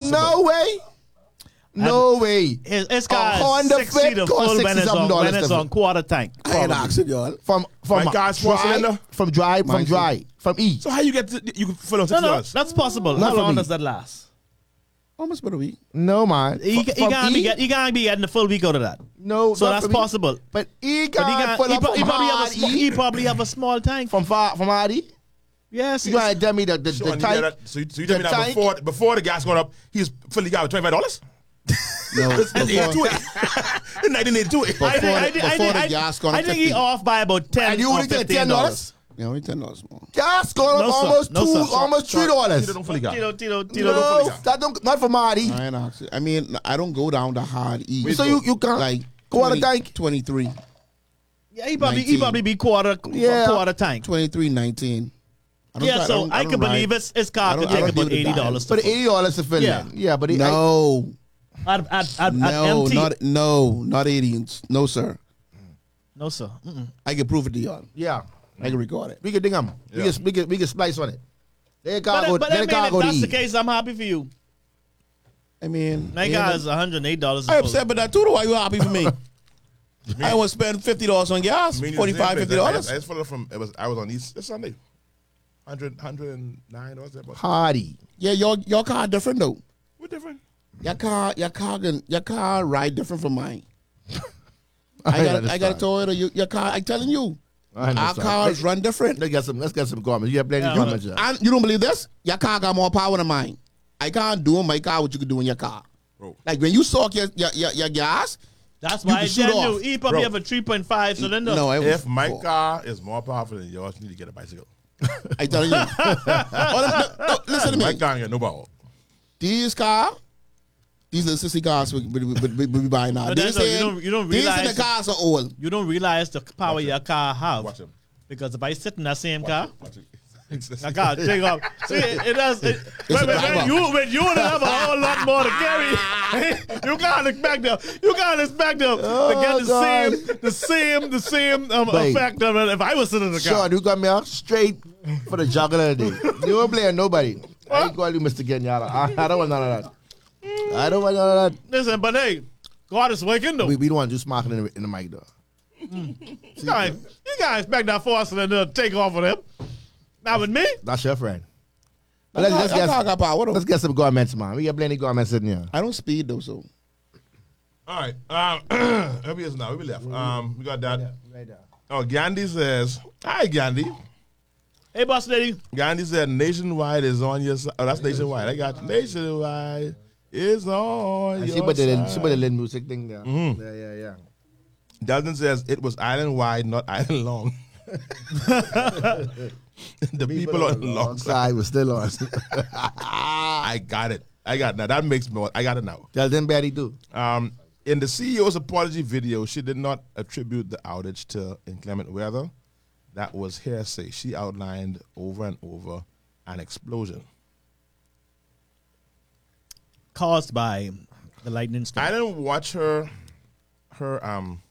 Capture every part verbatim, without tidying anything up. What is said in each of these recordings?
possible. No way. No way. It's, it's A got Honda six Fit seater cost full when it's sixty-seven on, dollars when it's to- on quarter tank. I ain't asking y'all. From from My car's four dry, cylinder? from dry, from Mine dry, from E. So how you get to, you can fill on No, sixty no, dollars? that's possible. Not How for long me. does that last? Almost about a week. No man. You, F- you, from can't be E? get, you can't be getting the full week out of that. No, So not that's for me. possible. But E But he, can't can't, pull he, up pro- he from probably have a hard sm- E. he probably have a small tank. From far, from Hardy. Yes. You gotta tell me the the, So, the and you get tank. that- so you, so you the tell me that tank- before before the gas going up, he's fully got with twenty five dollars. No, It's before, eighty-two. In nineteen eighty-two. I think, Before I the- think, I before think, the I, gas gone I up think he fifty. off by about ten And you or only get fifteen ten dollars. dollars. yeah, only ten dollars more. Gas going up No, sir. almost No, two, sir. almost three Tito dollars. don't fully got. Tito, Tito, Tito, don't No, fully got. that don't not from Hardy. I ain't asking. I mean, I don't go down the hard E. So you you can't like go on the twenty, tank. twenty-three, Yeah, he probably he nineteen. probably be quarter Yeah. quarter tank. twenty-three, nineteen. I don't Yeah, try- so don't- I, don't can ride. believe it's it's car I could don't- I take don't about do the eighty dollars. But eighty dollars to fill Yeah. in. Yeah, but it, No, at at at, at no, empty. not no, not eighty. No, sir. No sir. Mm-mm. I can prove it to y'all. I, yeah, I can record it. we can ding them. We Yeah. can we can we can splice on it. Let But, car go. but I Let mean, car if go to that's the E. case, I'm happy for you. I mean, My ain't car no- is one hundred eight dollars. I upset with that too. Though, why you happy for me? I want to spend fifty dollars on gas. Me and you Forty the same five, place. fifty I, I, dollars. I just followed from. It was I was on East this Sunday. Hundred hundred and nine dollars. Hardy. Yeah, your your car different though. What different? Your car, your car, can, your car ride different from mine. I got, I got a Toyota. You, your car, I'm telling you, I our understand. cars run different. Let's get some. Let's get some comments. You have plenty Yeah, of I'm comments. And you don't believe this? Your car got more power than mine. I can't do in my car what you can do in your car. Bro. Like when you suck your your, your, your gas. That's You why I can shoot tell you, off. he probably Bro. have a three point five cylinder. No, I If my oh, car is more powerful than yours, you need to get a bicycle. I telling you. Oh, no, no, listen to My me. car ain't got no power. These car, these little sissy cars we, we, we, we, we buying now. But These, that's what you saying- don't- you don't these in realize- the cars are old. You don't realize the power Watch your him. car have. Watch him. Because if I sit in that same car, Watch it. I can't take off. See, it, it does. It, when, a when, driver. when you when you have a whole lot more to carry, you can't expect them. You can't expect them to get the Oh, God. same, the same, the same um, Wait. effect of it if I was sitting in the car. Sean, you come here straight for the juggler today. You don't blame nobody. I ain't call you Mister Kenyala. I, I don't want none of that. I don't want none of that. Listen, but hey, God is working though. We, we don't want to do smacking in the, in the mic though. You can't, you can't expect that four cylinder to take off of them. Not with me. That's your friend. That Let's, car- let's, that car get, got power though. let's get some garments, man. We got plenty of garments in here. I don't speed though, so. All right. Um, where we is now? Where we left? Um, we got that. Right there. Oh, Gandhi says, "Hi, Gandhi." Hey, boss lady. Gandhi said, "Nationwide is on your side." Oh, that's Nationwide. I got Nationwide is on And your she put the little, side. she put the little music thing there. Mhm. Yeah, yeah, yeah. Dalton says it was island wide, not island long. The people, on the long side. side was still on. I got it. I got it now. That makes more. I got it now. Tell them Betty too. Um, in the C E O's apology video, she did not attribute the outage to inclement weather. That was hearsay. She outlined over and over an explosion. Caused by the lightning storm. I didn't watch her. Her um.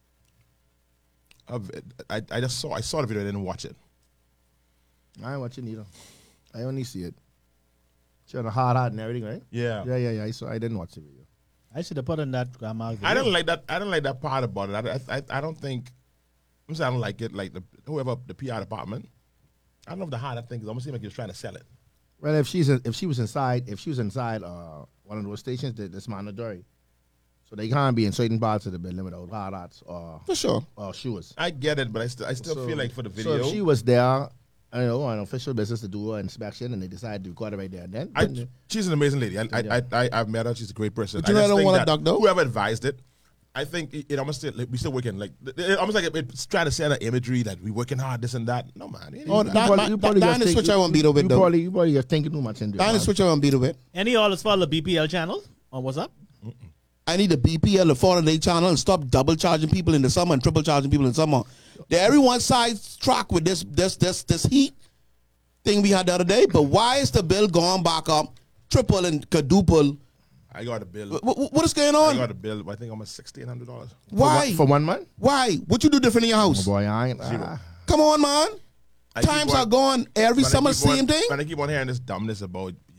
Of it. I I just saw I saw the video. I didn't watch it. I ain't watching either. I only see it. She on a hard hat and everything, right? Yeah. Yeah, yeah, yeah. I saw. I didn't watch the video. I should have put in that grandma video. I didn't like that. I didn't like that part about it. I I, I don't think. I'm saying I don't like it. Like the whoever the P R department. I don't know if the hard I think is almost seem like he was trying to sell it. Well, if she's in, if she was inside, if she was inside uh, one of those stations, that, that's mandatory. So they can't be in certain parts of the building without hard hats or For sure. or shoes. I get it, but I still I still So- feel like for the So video. if she was there, I don't know, on official business to do her inspection, and they decided to record it right there and then. I, then- she's an amazing lady. I, I, Yeah. I, I, I've met her. She's a great person. But you know I I just don't think want a that duck, though? Whoever advised it, I think it, it almost still, like, we still working like it, almost like it, it's trying to sell an imagery that we working hard, this and that. No man, it ain't Oh, that. that- probably- that- you probably that just is think- switch I won't beat over you though. probably, you probably just thinking too much into it. That man. is switch I won't beat over. Any of y'all is follow the B P L channel on what's up? I need the B P L, the foreign day channel, and stop double charging people in the summer and triple charging people in summer. They're everyone side track with this this this this heat thing we had the other day. But why is the bill going back up, triple and quadruple? I got a bill. Wh- wh- What is going I on? got a bill. I think almost sixteen hundred dollars. For Why? one, for one month? Why? What you do different in your Oh house? boy, I ain't. Ah. Come on, man. I keep Times on- are gone. Every When I summer, keep on- same thing. When I keep on hearing this dumbness about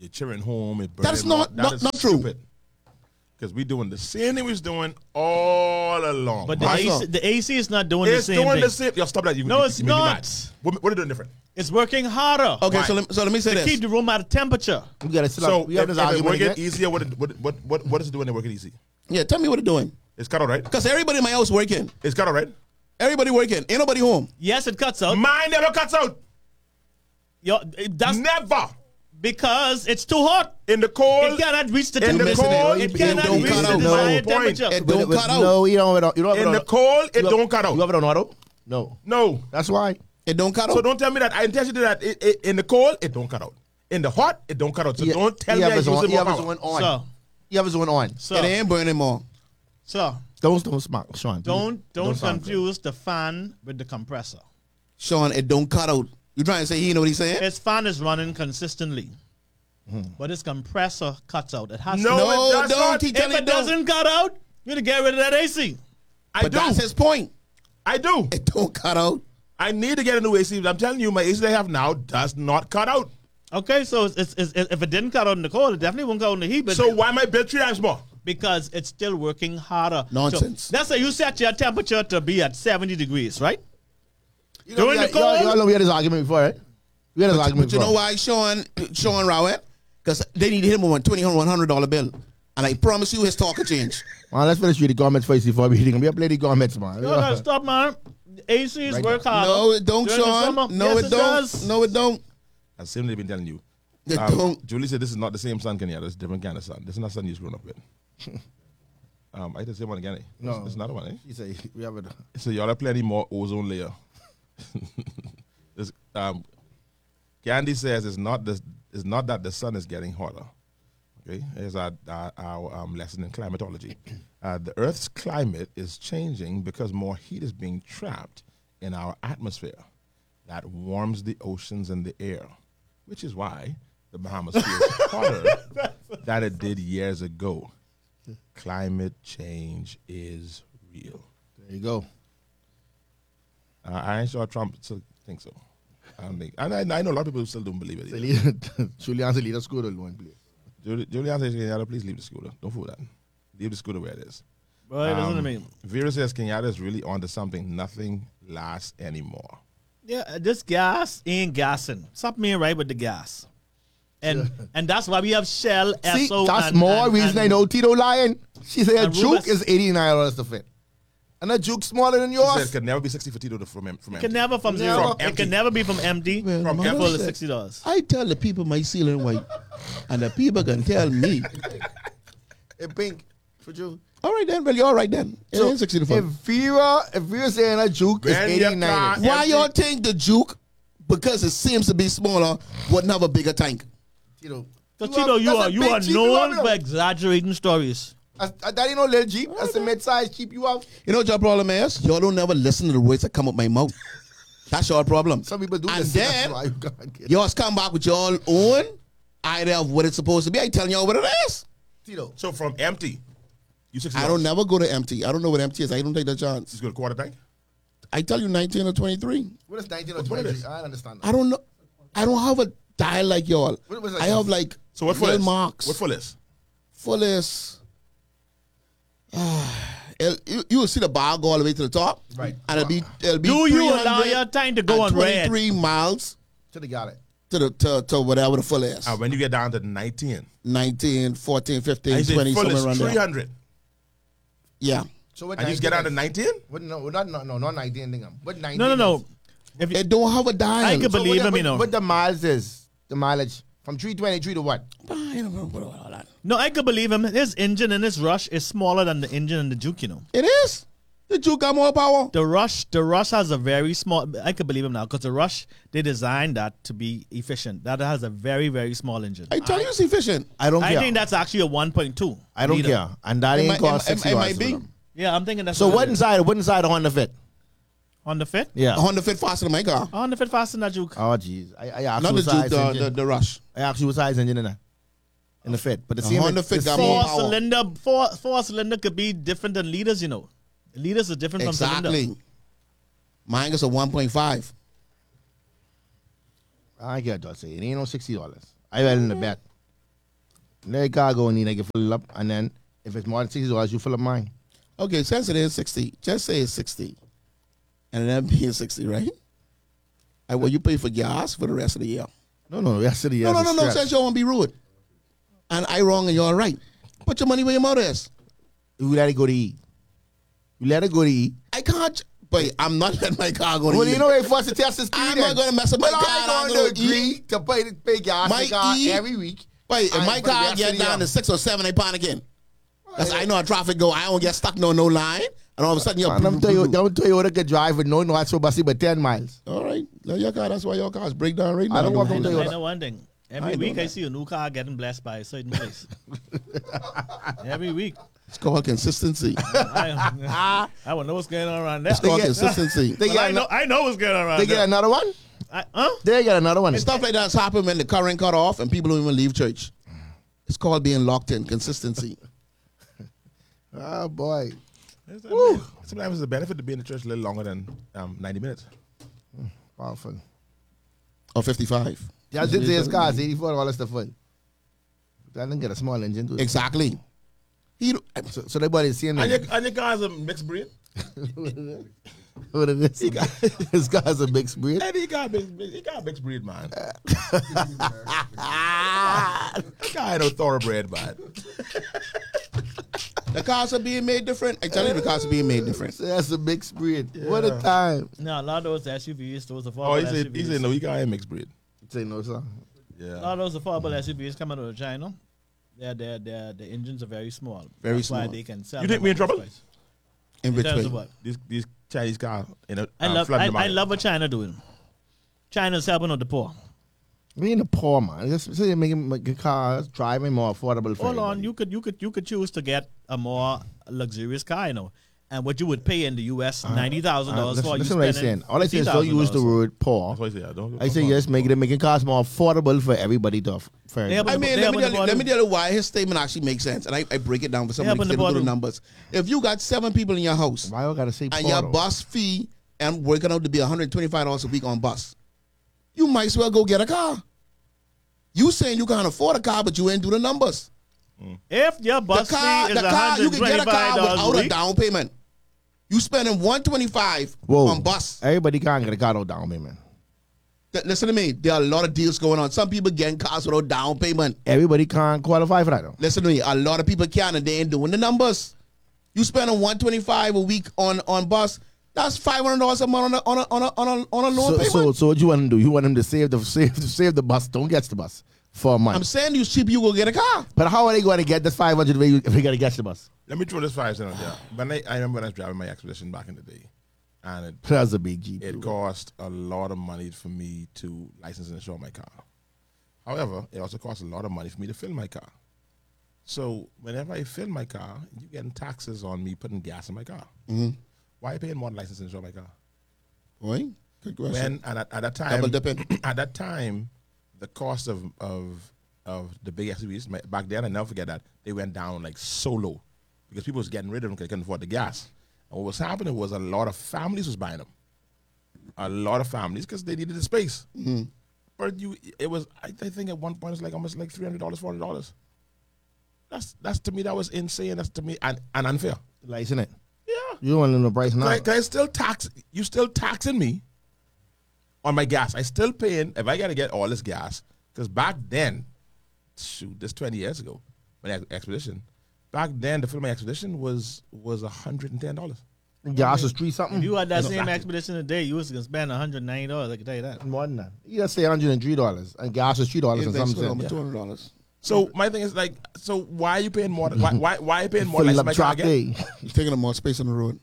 You're cheering home. It That is not- That not- is not true. Because we're doing the same thing we was doing all along. But the Why A C, so? the A C is not doing it's the same doing thing. the same. Yo, stop that. You, No, you, it's you make me not. mad. What, what are they doing different? It's working harder. Okay, Why? so let, so let me say To this. keep the room at a temperature. We gotta sit So up. We if, have if this it argument working again. easier, what, it- what, what, what, what is it doing to work it easy? Yeah, tell me what they're doing. It's cut out, right? Because everybody in my house working. It's cut out, right? Everybody working. Ain't nobody home. Yes, it cuts out. Mine never cuts out. Yo, that's Never. because it's too hot. In the cold. It cannot reach the In the temperature. cold, It it cannot don't reach cut the out. desired No point. temperature. It With- don't with- cut out. No, you don't. You don't have it In on the auto- cold, it you have- don't cut out. You have it on auto? No. No. That's why. It don't cut out. So don't tell me that. I intentionally did that. It, it, in the cold, it don't cut out. In the hot, it don't cut out. So He- don't tell he me have I his use own- it he more have his power. own on. So, You have his own on. so, it ain't burning more. so Don't don't smack, Sean. don't don't sound confuse the fan with the compressor. Sean, it don't cut out. You trying to say he know what he's saying? Its fan is running consistently, but its compressor cuts out. It has No, to. No, it does don't. not. He If telling it you don't. doesn't cut out, you need to get rid of that A C. I But do. that's his point. I do. It don't cut out. I need to get a new A C. I'm telling you, my A C I have now does not cut out. Okay, so it's, it's, it's, if it didn't cut out in the cold, it definitely won't cut out in the heat. But So why my bill three times more? because it's still working harder. Nonsense. So, let's say you set your temperature to be at seventy degrees, right? You know, During we the had- y'all- cold- y'all know we had this argument before, right? We had this argument But you before. know why, Sean, Sean Rowett? Because they need to hit him with a twenty one hundred dollar bill. And I promise you his talk will change. Man, let's finish with the comments first before we reading. We have plenty of comments, man. No, no, stop, man. The A Cs Right work now. harder. No, it don't, during the Sean. summer. No, Yes, it, don't. does. No, it don't. As same they've been telling you. It Um, don't. Julie said this is not the same son, Kenyatta. It's a different kind of son. This is not son you've grown up with. um, I did the same one again. Eh? No. This is another one, eh? He say we have it. So y'all are plenty more ozone layer. this, um, Gandhi says it's not this. It's not that the sun is getting hotter. Okay, here's our our, our um, lesson in climatology. Uh, the Earth's climate is changing because more heat is being trapped in our atmosphere. That warms the oceans and the air, which is why the Bahamas feels hotter than it did years ago. Climate change is real. There you go. Uh, I ain't sure Trump still thinks so. I don't think. And I, I know a lot of people who still don't believe it. The Either. leader, Julian said leader school one place. Juli- Julian says, Kenyatta, please leave the scooter. Don't fool that. Leave the scooter where it is. Well, it doesn't Um, mean. Vera says Kenyatta is really onto something. Nothing lasts anymore. Yeah, uh, this gas ain't gassing. Stop being right with the gas. And and that's why we have Shell, See, Esso, that's and, more and, reason and, I know Tito lying. She said a and juke Rubus. is eighty-nine dollars to fit. And a juke smaller than She said yours. it could never be sixty for Tito to- from, em- from It empty. can never from Never. zero. From It empty. can never be from empty. Well, From mother empty. Full of said, sixty dollars. I tell the people my ceiling white, and the people can tell me. A pink for you. All right then, well, you all right then. It So ain't sixty to if five. Vera, if Vera saying a juke is When your eighty-nine. car- Why empty. y'all think the Juke, because it seems to be smaller, wouldn't have a bigger tank? Tito, So you Tito, have- you that's are a you big are Jeep you have, known you know. for exaggerating stories. That's- That ain't no little Jeep. That's a mid-size Jeep you have. You know what your problem is? Y'all don't never listen to the words that come up my mouth. That's your problem. Some people do And this. then, That's why you can't get it. y'all come back with your own idea of what it's supposed to be. I telling y'all what it is. Tito. So from empty, you sixty I don't never go to empty. I don't know what empty is. I don't take that chance. Just go to quarter tank. I tell you nineteen or twenty-three. What is nineteen or What- what it twenty? is? I don't understand that. I don't know. I don't have a dial like y'all. What was that? I have like So what full little is? marks. What full is? Full is. Ah, it'll- you, you will see the bar go all the way to the top. Right. And it'll be it'll be Do you allow 300 your time to go and on red? twenty-three miles Should have got it. to the to, to whatever the full is. Uh, when you get down to nineteen, nineteen, fourteen, fifteen, I say twenty, full somewhere is around three there. hundred. So Yeah. what And you nineteen just get down to is? nineteen? What, no, not, no, no, not nineteen. Thing. What nineteen? No, no, no. is? If you, It don't have a dial. I could So believe what, him, what, you know. What the miles is? The mileage from three twenty-three to what? I don't know what all that. no, I could believe him. His engine and his Rush is smaller than the engine in the Juke, you know. It is. The Juke got more power. The Rush, the Rush has a very small. I could believe him now because the Rush they designed that to be efficient. That has a very very small engine. I tell you it's efficient. I don't I care. think that's actually a one point two. I don't liter. care. And that It ain't might- cost it- it- sixty it dollars might for be. them. Yeah, I'm thinking that's So what what it is. inside? What inside the Honda Fit? on the Fit? Yeah. A Honda Fit faster than my car. On the Fit faster than that Juke. Oh jeez. I, I asked Not you the what Juke, size the, engine. the, the Rush. I asked you what size engine in there. In the Fit, but the A same. Honda the Fit got same- more Four power. cylinder, four four cylinder could be different than liters, you know. Liters are different from cylinder. Exactly. Mine is a one point five. I get what you say. It ain't no sixty dollars. I bet in the bet. Let your car go and then they can fill it up. And then if it's more than sixty dollars, you fill up mine. Okay, since it is sixty, just say it's sixty. And then being sixty, right? And will you pay for gas for the rest of the year? No, no, that's the No, no, no, no, since you don't want to be rude. And I wrong and you're right. Put your money where your mouth is. You let it go to eat. You let it go to eat. I can't, but I'm not letting my car go to Well, eat. you know they forced to test the speed. I'm not going to mess up my But car. I'm I'm going going to to agree eat. to pay, to pay gas My my car E- every week. Wait, if And my for the car rest get of the down year. to six or seven, they pound again. That's I know how traffic go. I don't get stuck no no line, and all of a sudden you're. Man, them Toyota, them Toyota can drive with no not so bussy but ten miles. All right, let your car. That's why your cars break down right now. I don't want I them know, Toyota. I know one thing. Every I know week I that. see a new car getting blessed by a certain place. Every week. It's called consistency. I, I don't know what's going on around there. It's called get- consistency. They But get, I, ano- know, I know what's going on around they get there. another one? I, huh? They get another one. And stuff like that's happened when the current cut off and people don't even leave church. It's called being locked in. Consistency. Oh, boy. Sometimes it's a benefit to be in the church a little longer than um, ninety minutes. Powerful. Or fifty-five. Yeah, did say his car is eighty-four dollars to full. I didn't get a small engine to it. Exactly. He. So, so they bought the same And your, thing. and your car is a mixed breed. What it is? His car's a mixed breed. And he got mixed, he got mixed breed, man. That guy ain't no thoroughbred, man. The cars are being made different. I tell you, the cars are being made different. So that's a mixed breed. What a time. No, a lot of those S U Vs, those Oh, affordable he said, S U he Vs. said, no, he got a mixed breed. Say no, sir. A lot Yeah. of those affordable S U Vs coming out of China. Their their their the engines are very small. Very That's why small. they can sell. You think them we at in trouble? this price. In In which terms way? of what? These these Chinese cars, you know, I um, love flooding I, the I market. love what China doing. China's helping out the poor. We ain't the poor man. Just say making making cars driving more affordable for Hold on, everybody. you could you could you could choose to get a more luxurious car, you know, and what you would pay in the U S ninety thousand Uh, dollars listen, for. listen you what I'm spending saying. All I say is don't use the fifty thousand dollars. word poor. That's what I say. I don't. I say yes, make it making cars more affordable for everybody to. For Yeah, but- I mean, They let me, happen tell to you, let me bother- tell you why his statement actually makes sense, and I, I break it down for somebody happen to to do the bother- numbers. If you got seven people in your house why you gotta say and poor? your though? bus fee and working out to be one hundred twenty-five dollars a week on bus, you might as well go get a car. You saying you can't afford a car, but you ain't do the numbers. If your The bus car, fee the is one car, hundred you can get a car twenty-five dollars without a a week, down payment. You spending one twenty-five Whoa. on bus. Everybody can't get a car no down payment. Th- Listen to me. There are a lot of deals going on. Some people getting cars without down payment. Everybody can't qualify for that though. Listen to me. A lot of people can, and they ain't doing the numbers. You spending one twenty-five a week on on bus. That's five hundred dollars a month on a on a on a on a, on a loan So, payment. so, so what you want to do? You want him to save the save save the bus? Don't get the bus for a month. I'm saying you cheap, you go get a car. But how are they going to get this five hundred if they got to get the bus? Let me throw this five cent on there. When I, I remember when I was driving my Expedition back in the day, and it, That's a big Jeep. it cost a lot of money for me to license and insure my car. However, it also costs a lot of money for me to fill my car. So whenever I fill my car, you getting taxes on me putting gas in my car. Mm-hmm. Why are you paying more to license and insure my car? Boy, good question. When and at, at that time, Double dipping. at that time, the cost of of of the big S U Vs my- back then, I never forget that they went down like so low because people was getting rid of them because they couldn't afford the gas. And what was happening was a lot of families was buying them. A lot of families because they needed the space. Mm-hmm. But you, it was I, I think at one point it's like almost like three hundred dollars, four hundred dollars. That's that's to me that was insane. That's to me and, and unfair. License it. Yeah. You don't want to know the price now. Can I, can I still tax? You still taxing me on my gas? I still paying if I gotta get all this gas because back then, shoot, this twenty years ago, when I expedition, back then to fill my expedition was was a hundred and ten dollars. Gas is three something. if you had that same Exactly. expedition today, you was gonna spend one hundred ninety dollars. I can tell you that. More than that. You just say one hundred and three dollars, and gas is three dollars and Index something. almost cents. two hundred dollars. So my thing is like, so why are you paying more? Why why, why are you paying more? Fill Like up my car truck again? day. You're taking up more space on the road.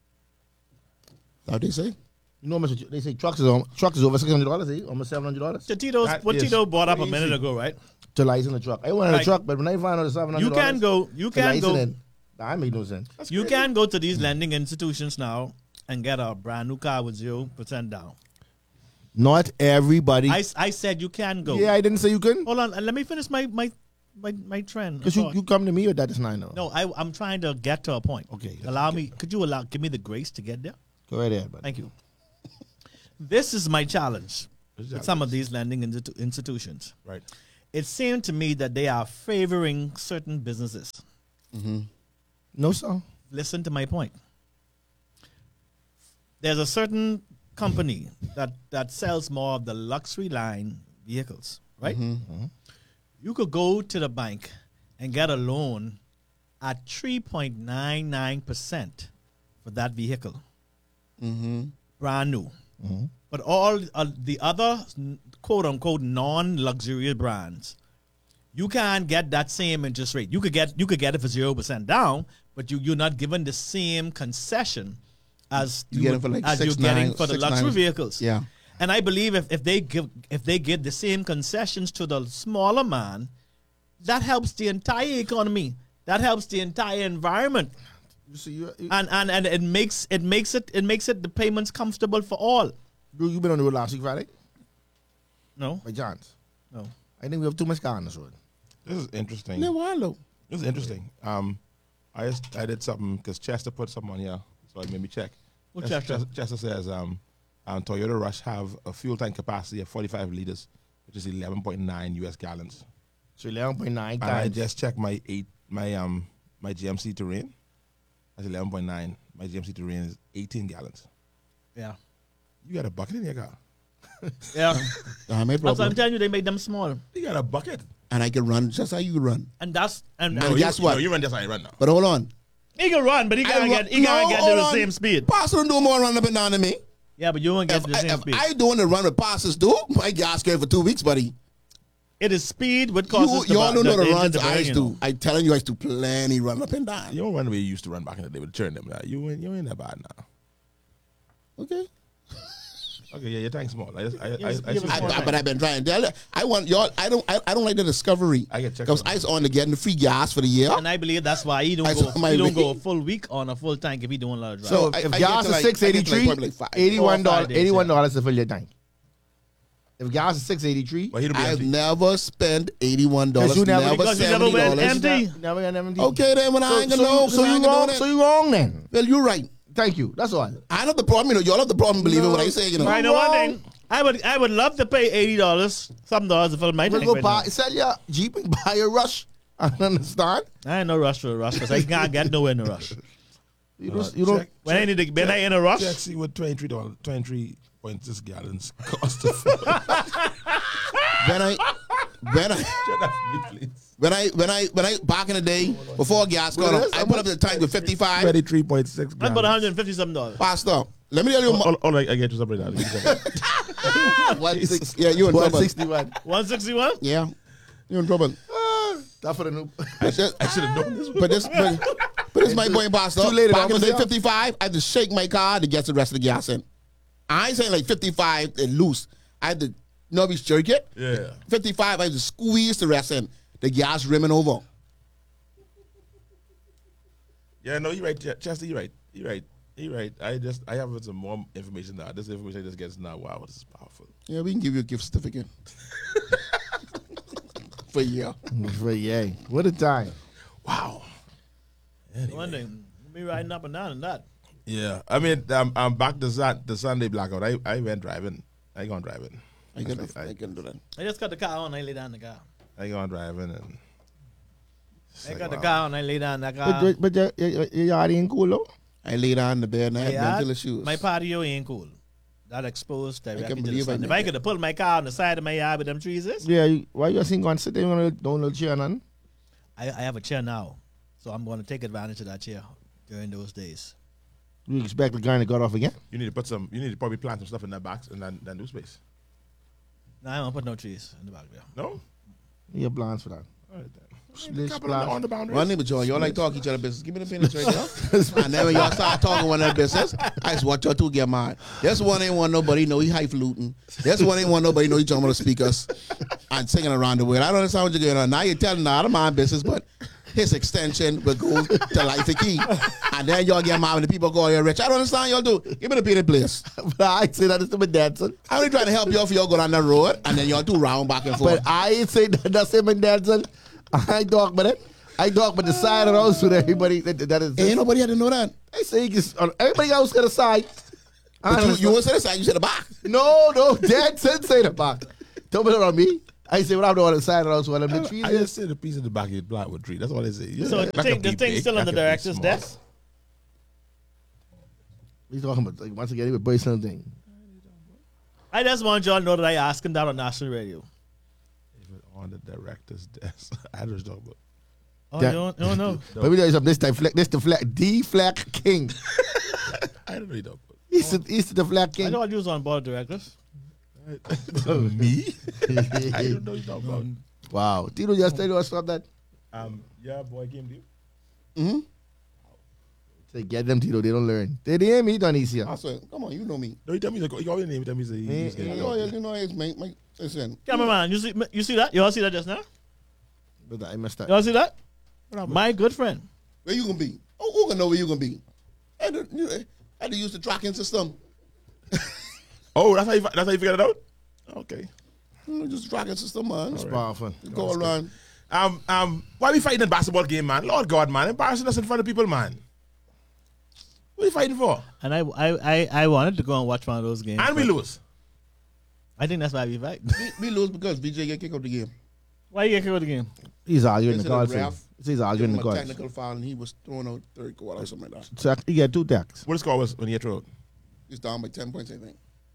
How they say? You know how much they say trucks is on, trucks is over six hundred dollars, eh? Almost seven hundred dollars So Tito's, That what is Tito brought up a minute crazy. ago, right? to license a truck. I wanted Like, a truck, but when I found out it's seven hundred You can go. You can go. It, that make no sense. You can go to these lending institutions now and get a brand new car with zero percent down. Not everybody. I, I said you can go. yeah, I didn't say you couldn't. Hold on, and let me finish my my my, my trend. Because you, you come to me with that, it's nine though. no, I I'm trying to get to a point. Okay. Allow me. Could you allow? Give me the grace to get there. Go right ahead, buddy. Thank you. This is my challenge What's with that? some of these lending institu- institutions. Right. it seemed to me that they are favoring certain businesses. No, sir. Listen to my point. There's a certain company that, that sells more of the luxury line vehicles, right? You could go to the bank and get a loan at three point nine nine percent for that vehicle. Brand new. But all uh, the other quote unquote non-luxurious brands, you can't get that same interest rate. You could get you could get it for zero percent down, but you, you're not given the same concession as You get it for like as six, you're getting nine, for the six, luxury nine. vehicles. Yeah. And I believe if, if they give if they give the same concessions to the smaller man, that helps the entire economy. That helps the entire environment. You see, you, you, And, and and it makes it makes it it makes it the payments comfortable for all. you you been on the road last week, Friday? No, By chance? no. I think we have too much car on this road. This is interesting. Yeah, why low? This is interesting. Um, I just I did something because Chester put something on here, so it made me check. What Chester, Chester? Chester says um, um, Toyota Rush have a fuel tank capacity of forty-five liters, which is eleven point nine U S gallons. So eleven point nine And I times. just checked my eight my um my G M C Terrain. That's eleven point nine. My G M C Terrain is eighteen gallons. Yeah, You got a bucket in your car. yeah. I made That's what I'm problem. telling you. They make them small, You got a bucket. And I can run just how you run. and that's and, No, and guess you, what? No, you run just how you run now. But hold on. he can run, but he I can't run- get he no, can't get to hold the on. same speed. Pastor don't do more run up and down than me. Yeah, but you won't get If, to the same if speed. I doing the run with pastors do, my gas scared for two weeks, buddy. It is speed what You, causes the, y'all don't know the, engine runs to I burn, used you to. know. I telling you, I used to plenty run up and down. You don't run the way you used to run back in the day with churn them. Now. You ain't you ain't that bad now. Okay. Okay, yeah, your tank's small. I just, I, I, I, Yes, I, give see- us I, one. I- but I've been trying. to tell you, I want y'all. I don't. I, I don't like the discovery. I get checked because on. I was on to getting the free gas for the year. And I believe that's why he don't I go saw my he don't go a rate. full week on a full tank if he doing a lot of driving. So I- if I gas get to is like- six I get to eighty-three, like probably like five. eighty-one Four or dollars five days, eighty-one yeah. dollars to fill your tank. If gas is six eighty-three, Well, he don't be I've empty. never spent eighty-one dollars. Because you never- Never because you seventy never went dollars. empty. never got empty. Okay, then when I So, ain't gonna so, know, you, so I you ain't gonna wrong. know So that. you wrong then. Well, you're right. Thank you. That's all. I know the problem. You know, y'all have the problem believing what I say. You know. I know one wrong. thing. I would I would love to pay eighty dollars, some dollars to fill my We'll tank go right buy, now. sell your Jeep and buy a Rush. I understand. I ain't no rush for a rush because I can't get nowhere in a rush. You Uh, don't. You don't. check, When I need to, when I in a rush, check, see what twenty-three dollars, twenty-three point six gallons cost to fill. When I, when I, Check that for me, please. when I, when I, when I, back in the day before gas What got it up, is? I How put much? up the tank with fifty-five. twenty-three point six I'm gallons. about one hundred fifty something dollars. Pastor, let me tell you. Oh, my- oh, oh, I get you something like that. One six. Yeah, you in One trouble. sixty-one. one sixty-one? Yeah, you're in trouble. That's for the new. But this, I should have known this. but this, but, but this my point, Pastor. Too late, Back in the day, officer. fifty-five, I had to shake my car to get the rest of the gas in. I ain't saying like fifty-five and loose. I had to, you know, be jerk it. Yeah. fifty-five, I had to squeeze the rest in. The gas rimming over. Yeah, no, you're right, Ch- Chester. You're right. You're right. You're right. I just I have some more information now. This information I just gets now. Wow, this is powerful. Yeah, we can give you a gift certificate. For a year. For yay. What a time. Wow. One thing, me riding up and down and that. Yeah, I mean, um, I'm back to Sun- the Sunday blackout. I, I went driving. I gone driving. I can, I, I can do that. I just got the car on, I lay down the car. I gone driving and. it's I like, got the wow. car on, I lay down the But, car. but, but your, your, your yard ain't cool, though. I lay down in the bed and I My had yard, mental issues. my patio ain't cool. That exposed directly can to the believe I sun. If know I that. could have pulled my car on the side of my yard with them trees is, Yeah, you, why you ain't going to sit there and don't little chair none? I, I have a chair now. So I'm going to take advantage of that chair during those days. You expect the guy to got off again? You need to put some. You need to probably plant some stuff in that box and then then do space. Now I don't put no trees in the back there. No. You have plans for that. All right then. Splish Couple on the, splash. on the boundaries. One neighbor John, y'all like talk each other business. Give me the business right now. And then when y'all start talking one of their business, I just want y'all to get mad. This one ain't want nobody know he highfalutin. This one ain't want nobody know he jumping on the speakers and singing around the world. I don't understand what you're getting on. Now you're telling not of my business, but his extension will go to Life the Key. And then y'all get mad when the people call you rich. I don't understand y'all do. Give me the peanut place. But I say that is to my dad, son. I'm only trying to help y'all for y'all go down the road and then y'all two round back and forth. But I ain't say that, that's him and dad, son. I talk about it. I talk about the side of the house with everybody. That, that is. Ain't nobody had to know that. I say he gets, everybody else got a side. But you, you won't say the side, you said the back. No, no, dad said say the back. Don't put it on me. I say what I'm doing on the side of the house while I'm the trees. I just see the piece in the back of the blackwood tree. That's all they say. Yeah, So the that thing, could the be thing's big, still on the that could be director's small. desk. He's talking about like once again he would buy something. I just want y'all to know that I asked him that on national radio. Even on the director's desk. I just talk about. Oh, That- no, no, no. Let me tell you something. This the fleck, this the fleck, D fleck king. I don't really know. He's the, he's the fleck I king. thought you was on board of directors. Me? I don't know you talking about. Wow, Tito just tell you what's up that. Um, yeah, boy, game deal. Mm-hmm. Say get them Tito, they don't learn. They didn't hear me done easier. I said, come on, you know me. No, you tell me. You got your name. You tell me. Say, Me- he's me- gonna You go. know, you know, it's my, my, listen. Cameraman, you see, you see that? You all see that just now? But I messed You up. all see that? My good friend. Where you gonna be? Oh, who gonna know where you gonna be? I had to, you know, I had to use the tracking system. Oh, that's how you. That's how you figured it out. Okay. You know, just the tracking system, man. It's powerful. You go around. Um, um, why we fighting in basketball game, man? Lord God, man, embarrassing us in front of people, man. What are you fighting for? And I, I, I, I wanted to go and watch one of those games. And we but lose. I think that's why we fight. We, we lose because B J get kicked out of the game. Why you get kicked out of the game? He's arguing They the said cards. the ref He's Give arguing him the a cards. technical foul and he was thrown out third quarter or something like that. So he got two tacks. What the score was when he threw out? He's down by ten points, I think.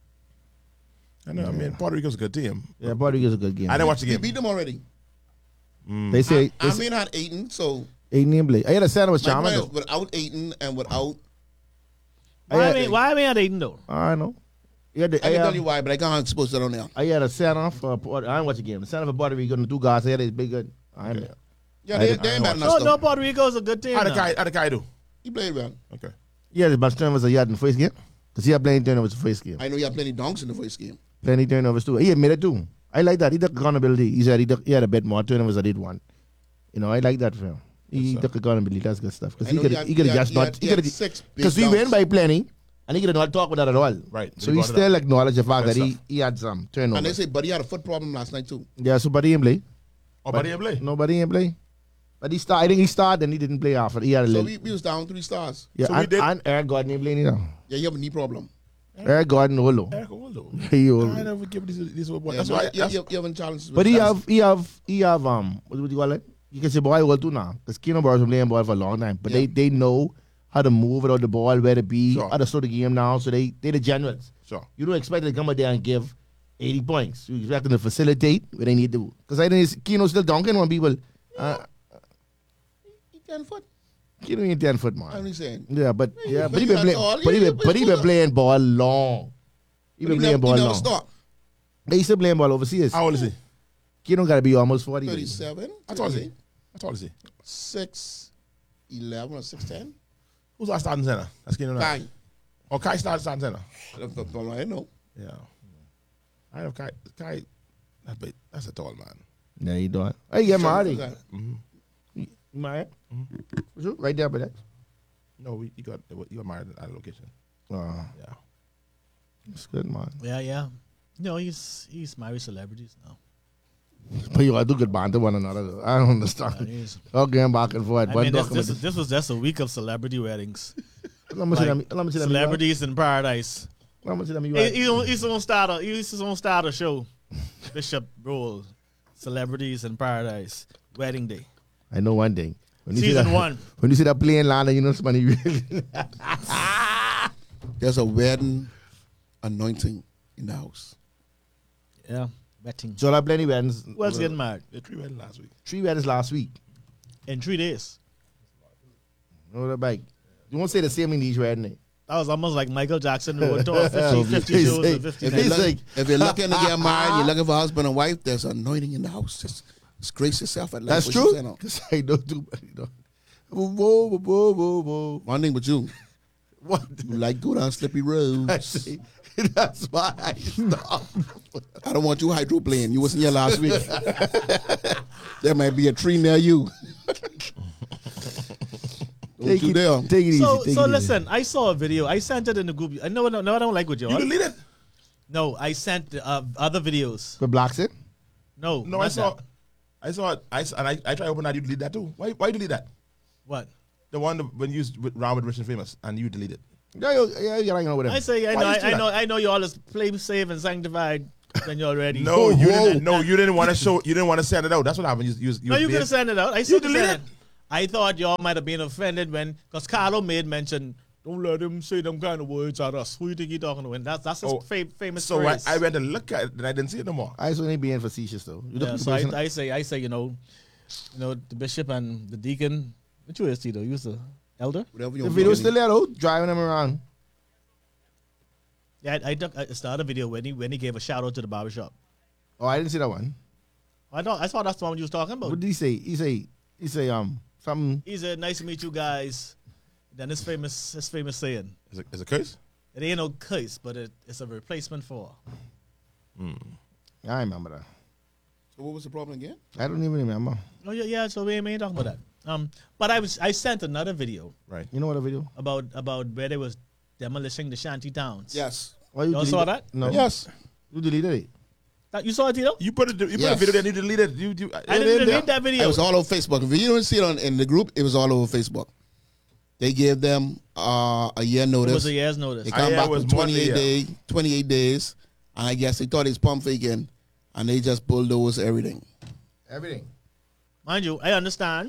I know. I mean, Puerto Rico's a good team. Yeah, Puerto Rico's a good game. I didn't watch the He game. beat them already. They say I it's mean, had Aiton, so eight name play. I had a center was my charming players though. without Aiton and without, Why, I, I mean, why am I at Aiden though? I know. He had the, I I, can tell had, you why, but I can't expose that on there. I had a center for Puerto, I didn't watch the game. The center for Puerto Rico and the two guys. I had is big good. I know. Yeah, I they, did- they ain't bad No, enough no, stuff. Puerto Rico is a good team. How the now. guy? How the guy do? He played well. Okay. Yeah, the best turnovers he had in the first game. Because he had plenty turnovers in the first game. I know he had plenty dunks in the first game. Plenty turnovers too. He admitted too. I like that. He took accountability. He said he, took, he had a bit more turnovers than I did one. You know, I like that for him. He Yes, sir. took accountability. That's good stuff. Because I he know could he had- he could he have had- just he had- not. he He had could six big because we win dunks. by plenty, and he could not talk about that at all. Right. So They he brought it still up. acknowledged the fact Yes, that he, sir. he had some And they turnovers. say Buddy had a foot problem last night too. Yeah, so but he didn't play. Oh, but he didn't play. Nobody didn't play. But he start. I think he started and he didn't play after. He had a So little. we, we was down three stars. Yeah, So we and, did- and Eric Gordon didn't play neither. Yeah, you have a knee problem. Eric Gordon hold Eric Oldo. He I hold. never give this this boy. Yeah, That's no, why. you, That's, you, you having challenges. with But he that. have he have he have um what do you call it? You can say boy hold too now because Keno Burrows been playing ball for a long time, but Yeah. they they know how to move without the ball, where to be, Sure. how to slow the game down. So they they the generals. sure. You don't expect them to come out there and give eighty points. You expect them to facilitate where they need to. Because I think Keno still dunking on people. Uh, He ten foot. Keno ain't ten foot I'm man. only saying. Yeah, but yeah, but he you been got playing, all- but he you- been, but he you- been playing ball long. He But been he playing never, ball he never long. stop. They still playing ball overseas. How old is he? Keno got to be almost forty. thirty-seven. How tall is he? How tall is he? six eleven or six ten. Who's our starting center? That's Keenan. Bang. Oh, Kai started starting center. I know. Yeah. I know Kai. Kai. That's, big. That's a tall man. Yeah, you doing? Hey, yeah, Marty. Mm-hmm. You married? For sure. Right there, but that. No, we, you got you got married at a location. Uh, Yeah. it's good, man. Yeah, yeah. No, he's he's married celebrities now. But you do good band to one another. Though. I don't Yeah, understand. he's- All going back and forth. I One mean, this, document. this, this was just a week of celebrity weddings. Let me see like them. Let me see them. Celebrities in paradise. Let me see them. You He, right. he, he's gonna start a he's gonna start a show. Bishop Roll, Celebrities in Paradise, Wedding Day, I know one thing. When you see season that, one. When you see that plane landing, you know somebody really. There's a wedding anointing in the house. Yeah, wedding. So I plenty weddings. Who else getting married They three weddings last week. Three weddings last week. in three days? No, the bike. You won't say the same in each wedding. That was almost like Michael Jackson road tour, fifty, fifty He's shows like- in fifty If days. you're, It's look, like- if you're looking to get married, you're looking for a husband and wife, there's anointing in the house. Just, just grace yourself at life. That's What you true. saying, oh? Because I don't do you know. Whoa, whoa, whoa, whoa, whoa. One thing but you, What? you like go down slippery I roads. say, that's why I stopped. I don't want you hydroplane. You wasn't here last week. There might be a tree near you. Don't Take you it, there. take it easy. So, take so it easy. listen, I saw a video. I sent it in the group. I know, no, no, I don't like with y'all. You deleted? No, I sent uh, other videos. The blocks it? No, No, I not saw. that. I saw it. I s- and I, I tried to open that. You delete that too. Why? Why you delete that? What? The one that, when you used with round with Rich and Famous and you deleted. Yeah, yeah, yeah, yeah, I know whatever. I say, I Why know, you I, do I that? know, I know. You all is play safe and sanctified. when you're ready. No, you Whoa. didn't. No, you didn't want to show. You didn't want to send it out. That's what happened. You, you, you No, you being- could have sent it out. I said deleted it. it? I thought y'all might have been offended when, because Carlo made mention, don't let him say them kind of words at us. Who you think he talking to? And that's that's his Oh, fa- famous So I, phrase. I went to look at it and I didn't see it no more. I was only being facetious though. You yeah, look so I, person- I say, I say, you know, you know, the bishop and the deacon. What you is, Tito? You was the elder. Whatever you the want video's to still there though, driving them around. Yeah, I, I, took, I started a video when he when he gave a shout out to the barbershop. Oh, I didn't see that one. I thought I thought that's the one you was talking about. What did he say? He say he say um something. He said, "Nice to meet you guys." Then his famous his famous saying, Is it, is it curse? "It ain't no curse, but it, it's a replacement for." I remember that. So what was the problem again? I don't even remember. Oh yeah, yeah. So we ain't, we ain't talking about that. Um, but I was I sent another video Right. You know what a video? about about where they was demolishing the shanty towns. Yes. Why you Y'all delete saw it? that? No. Yes. You deleted it. That, you saw it, Tito? You put it. You put a Yes. video there. You deleted it. You, you, I it didn't in there. delete that video. It was all over Facebook. If you don't see it on in the group, it was all over Facebook. They gave them uh, a year It notice. was a year's notice. They Ah, come yeah, it back was with more than a twenty-eight, year. day, twenty-eight days, and I guess they thought it's pump faking, and they just bulldozed everything. Everything. Mind you, I understand,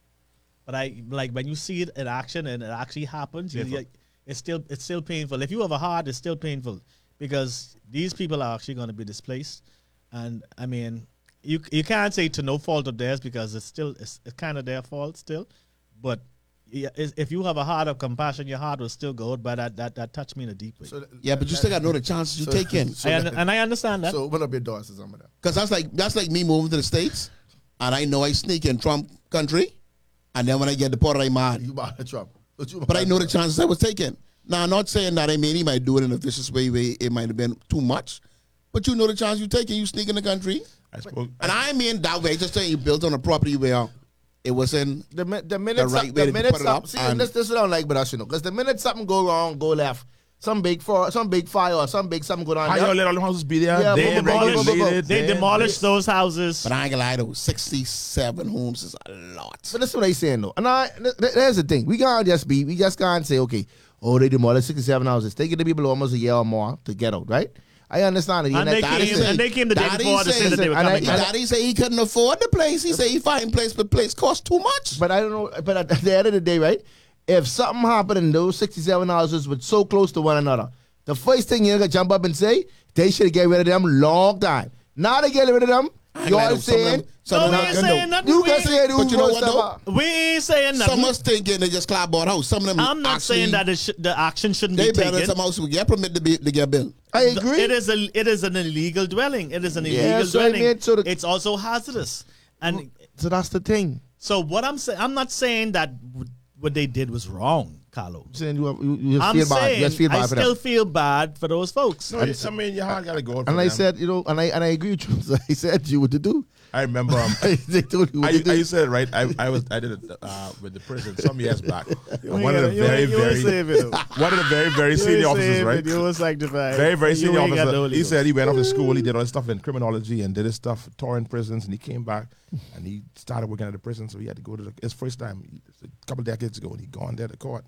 but I like when you see it in action and it actually happens. You, Painful. you- it's still it's still painful. If you have a heart, it's still painful because these people are actually going to be displaced, and I mean, you you can't say to no fault of theirs because it's still it's, it's kind of their fault still, but. Yeah, is- if you have a heart of compassion, your heart will still go. But that that, that touched me in a deep way. So Yeah, but you still got to know the chances you so- take in. so I that- un- and I understand that. So open up your doors to some of that. Because that's like that's like me moving to the States, and I know I sneak in Trump country, and then when I get deported, I'm mad. You bought the Trump. But, you But I bought know the Trump. chances I was taking. Now, I'm not saying that I mean he might do it in a vicious way where it might have been too much, but you know the chance you taking, you sneak in the country. I spoke. And I mean that way, just saying you built on a property where it was in. The, mi- the minute, The right some- way the to minute put it some- up, see, and- this, this is what I don't like with us, you know, because the minute something go wrong, go left, some big for some big fire or some big something going on. How there, y'all let all the houses be there? Yeah, they boom, boom, boom, boom, boom, boom. regulated. They then- demolished those houses. But I ain't gonna lie though, sixty-seven homes is a lot. But that's what I saying though. And I, th- th- there's the thing. We can't just be, we just can't say, okay, oh, they demolished sixty-seven houses. They get the people almost a year or more to get out, right? I understand it. And they Daddy came, say- and they came the day Daddy before to say says that they were and I- coming and back. Daddy say he couldn't afford the place. He say he find place, but place cost too much. But I don't know. But at the end of the day, right? If something happened and those sixty-seven houses were so close to one another, the first thing you're gonna jump up and say, they should get rid of them long time. Now they get rid of them. ain't You're gonna lie, some of saying, them- some No, of we them ain't not saying gonna do. nothing. you We can ain't- say it. But you know what, though? We ain't saying Some nothing. us thinking they just clap bought house. Some of them I'm not actually, saying that it sh- the action shouldn't they be better taken. some house will get permit to be to get built. I agree. It is a it is an illegal dwelling. It is an Yeah, illegal so I dwelling. mean, so the- it's also hazardous. And So that's the thing. so what I'm saying, I'm not saying that w- what they did was wrong, Carlo. I'm saying you, have- you, you just I'm feel bad. You saying just feel I bad for still them. feel bad for those folks. No, I mean, your heart gotta go. out for And I them. said, you know, and I and I agree with you. So I said to you what to do. I remember. Um, they told you what I, to do. I said it right. I, I was I did it uh, with the prison some years back. And one of the You very ain't- you ain't very saving them. one of the very very senior officers, right? You was sanctified. Very very You senior ain't got the officer. Holy He Ghost. said he went off to school. He did all this stuff in criminology and did his stuff, touring prisons, and he came back and he started working at the prison. So he had to go to the, his first time he- a couple decades ago, and he gone there to court.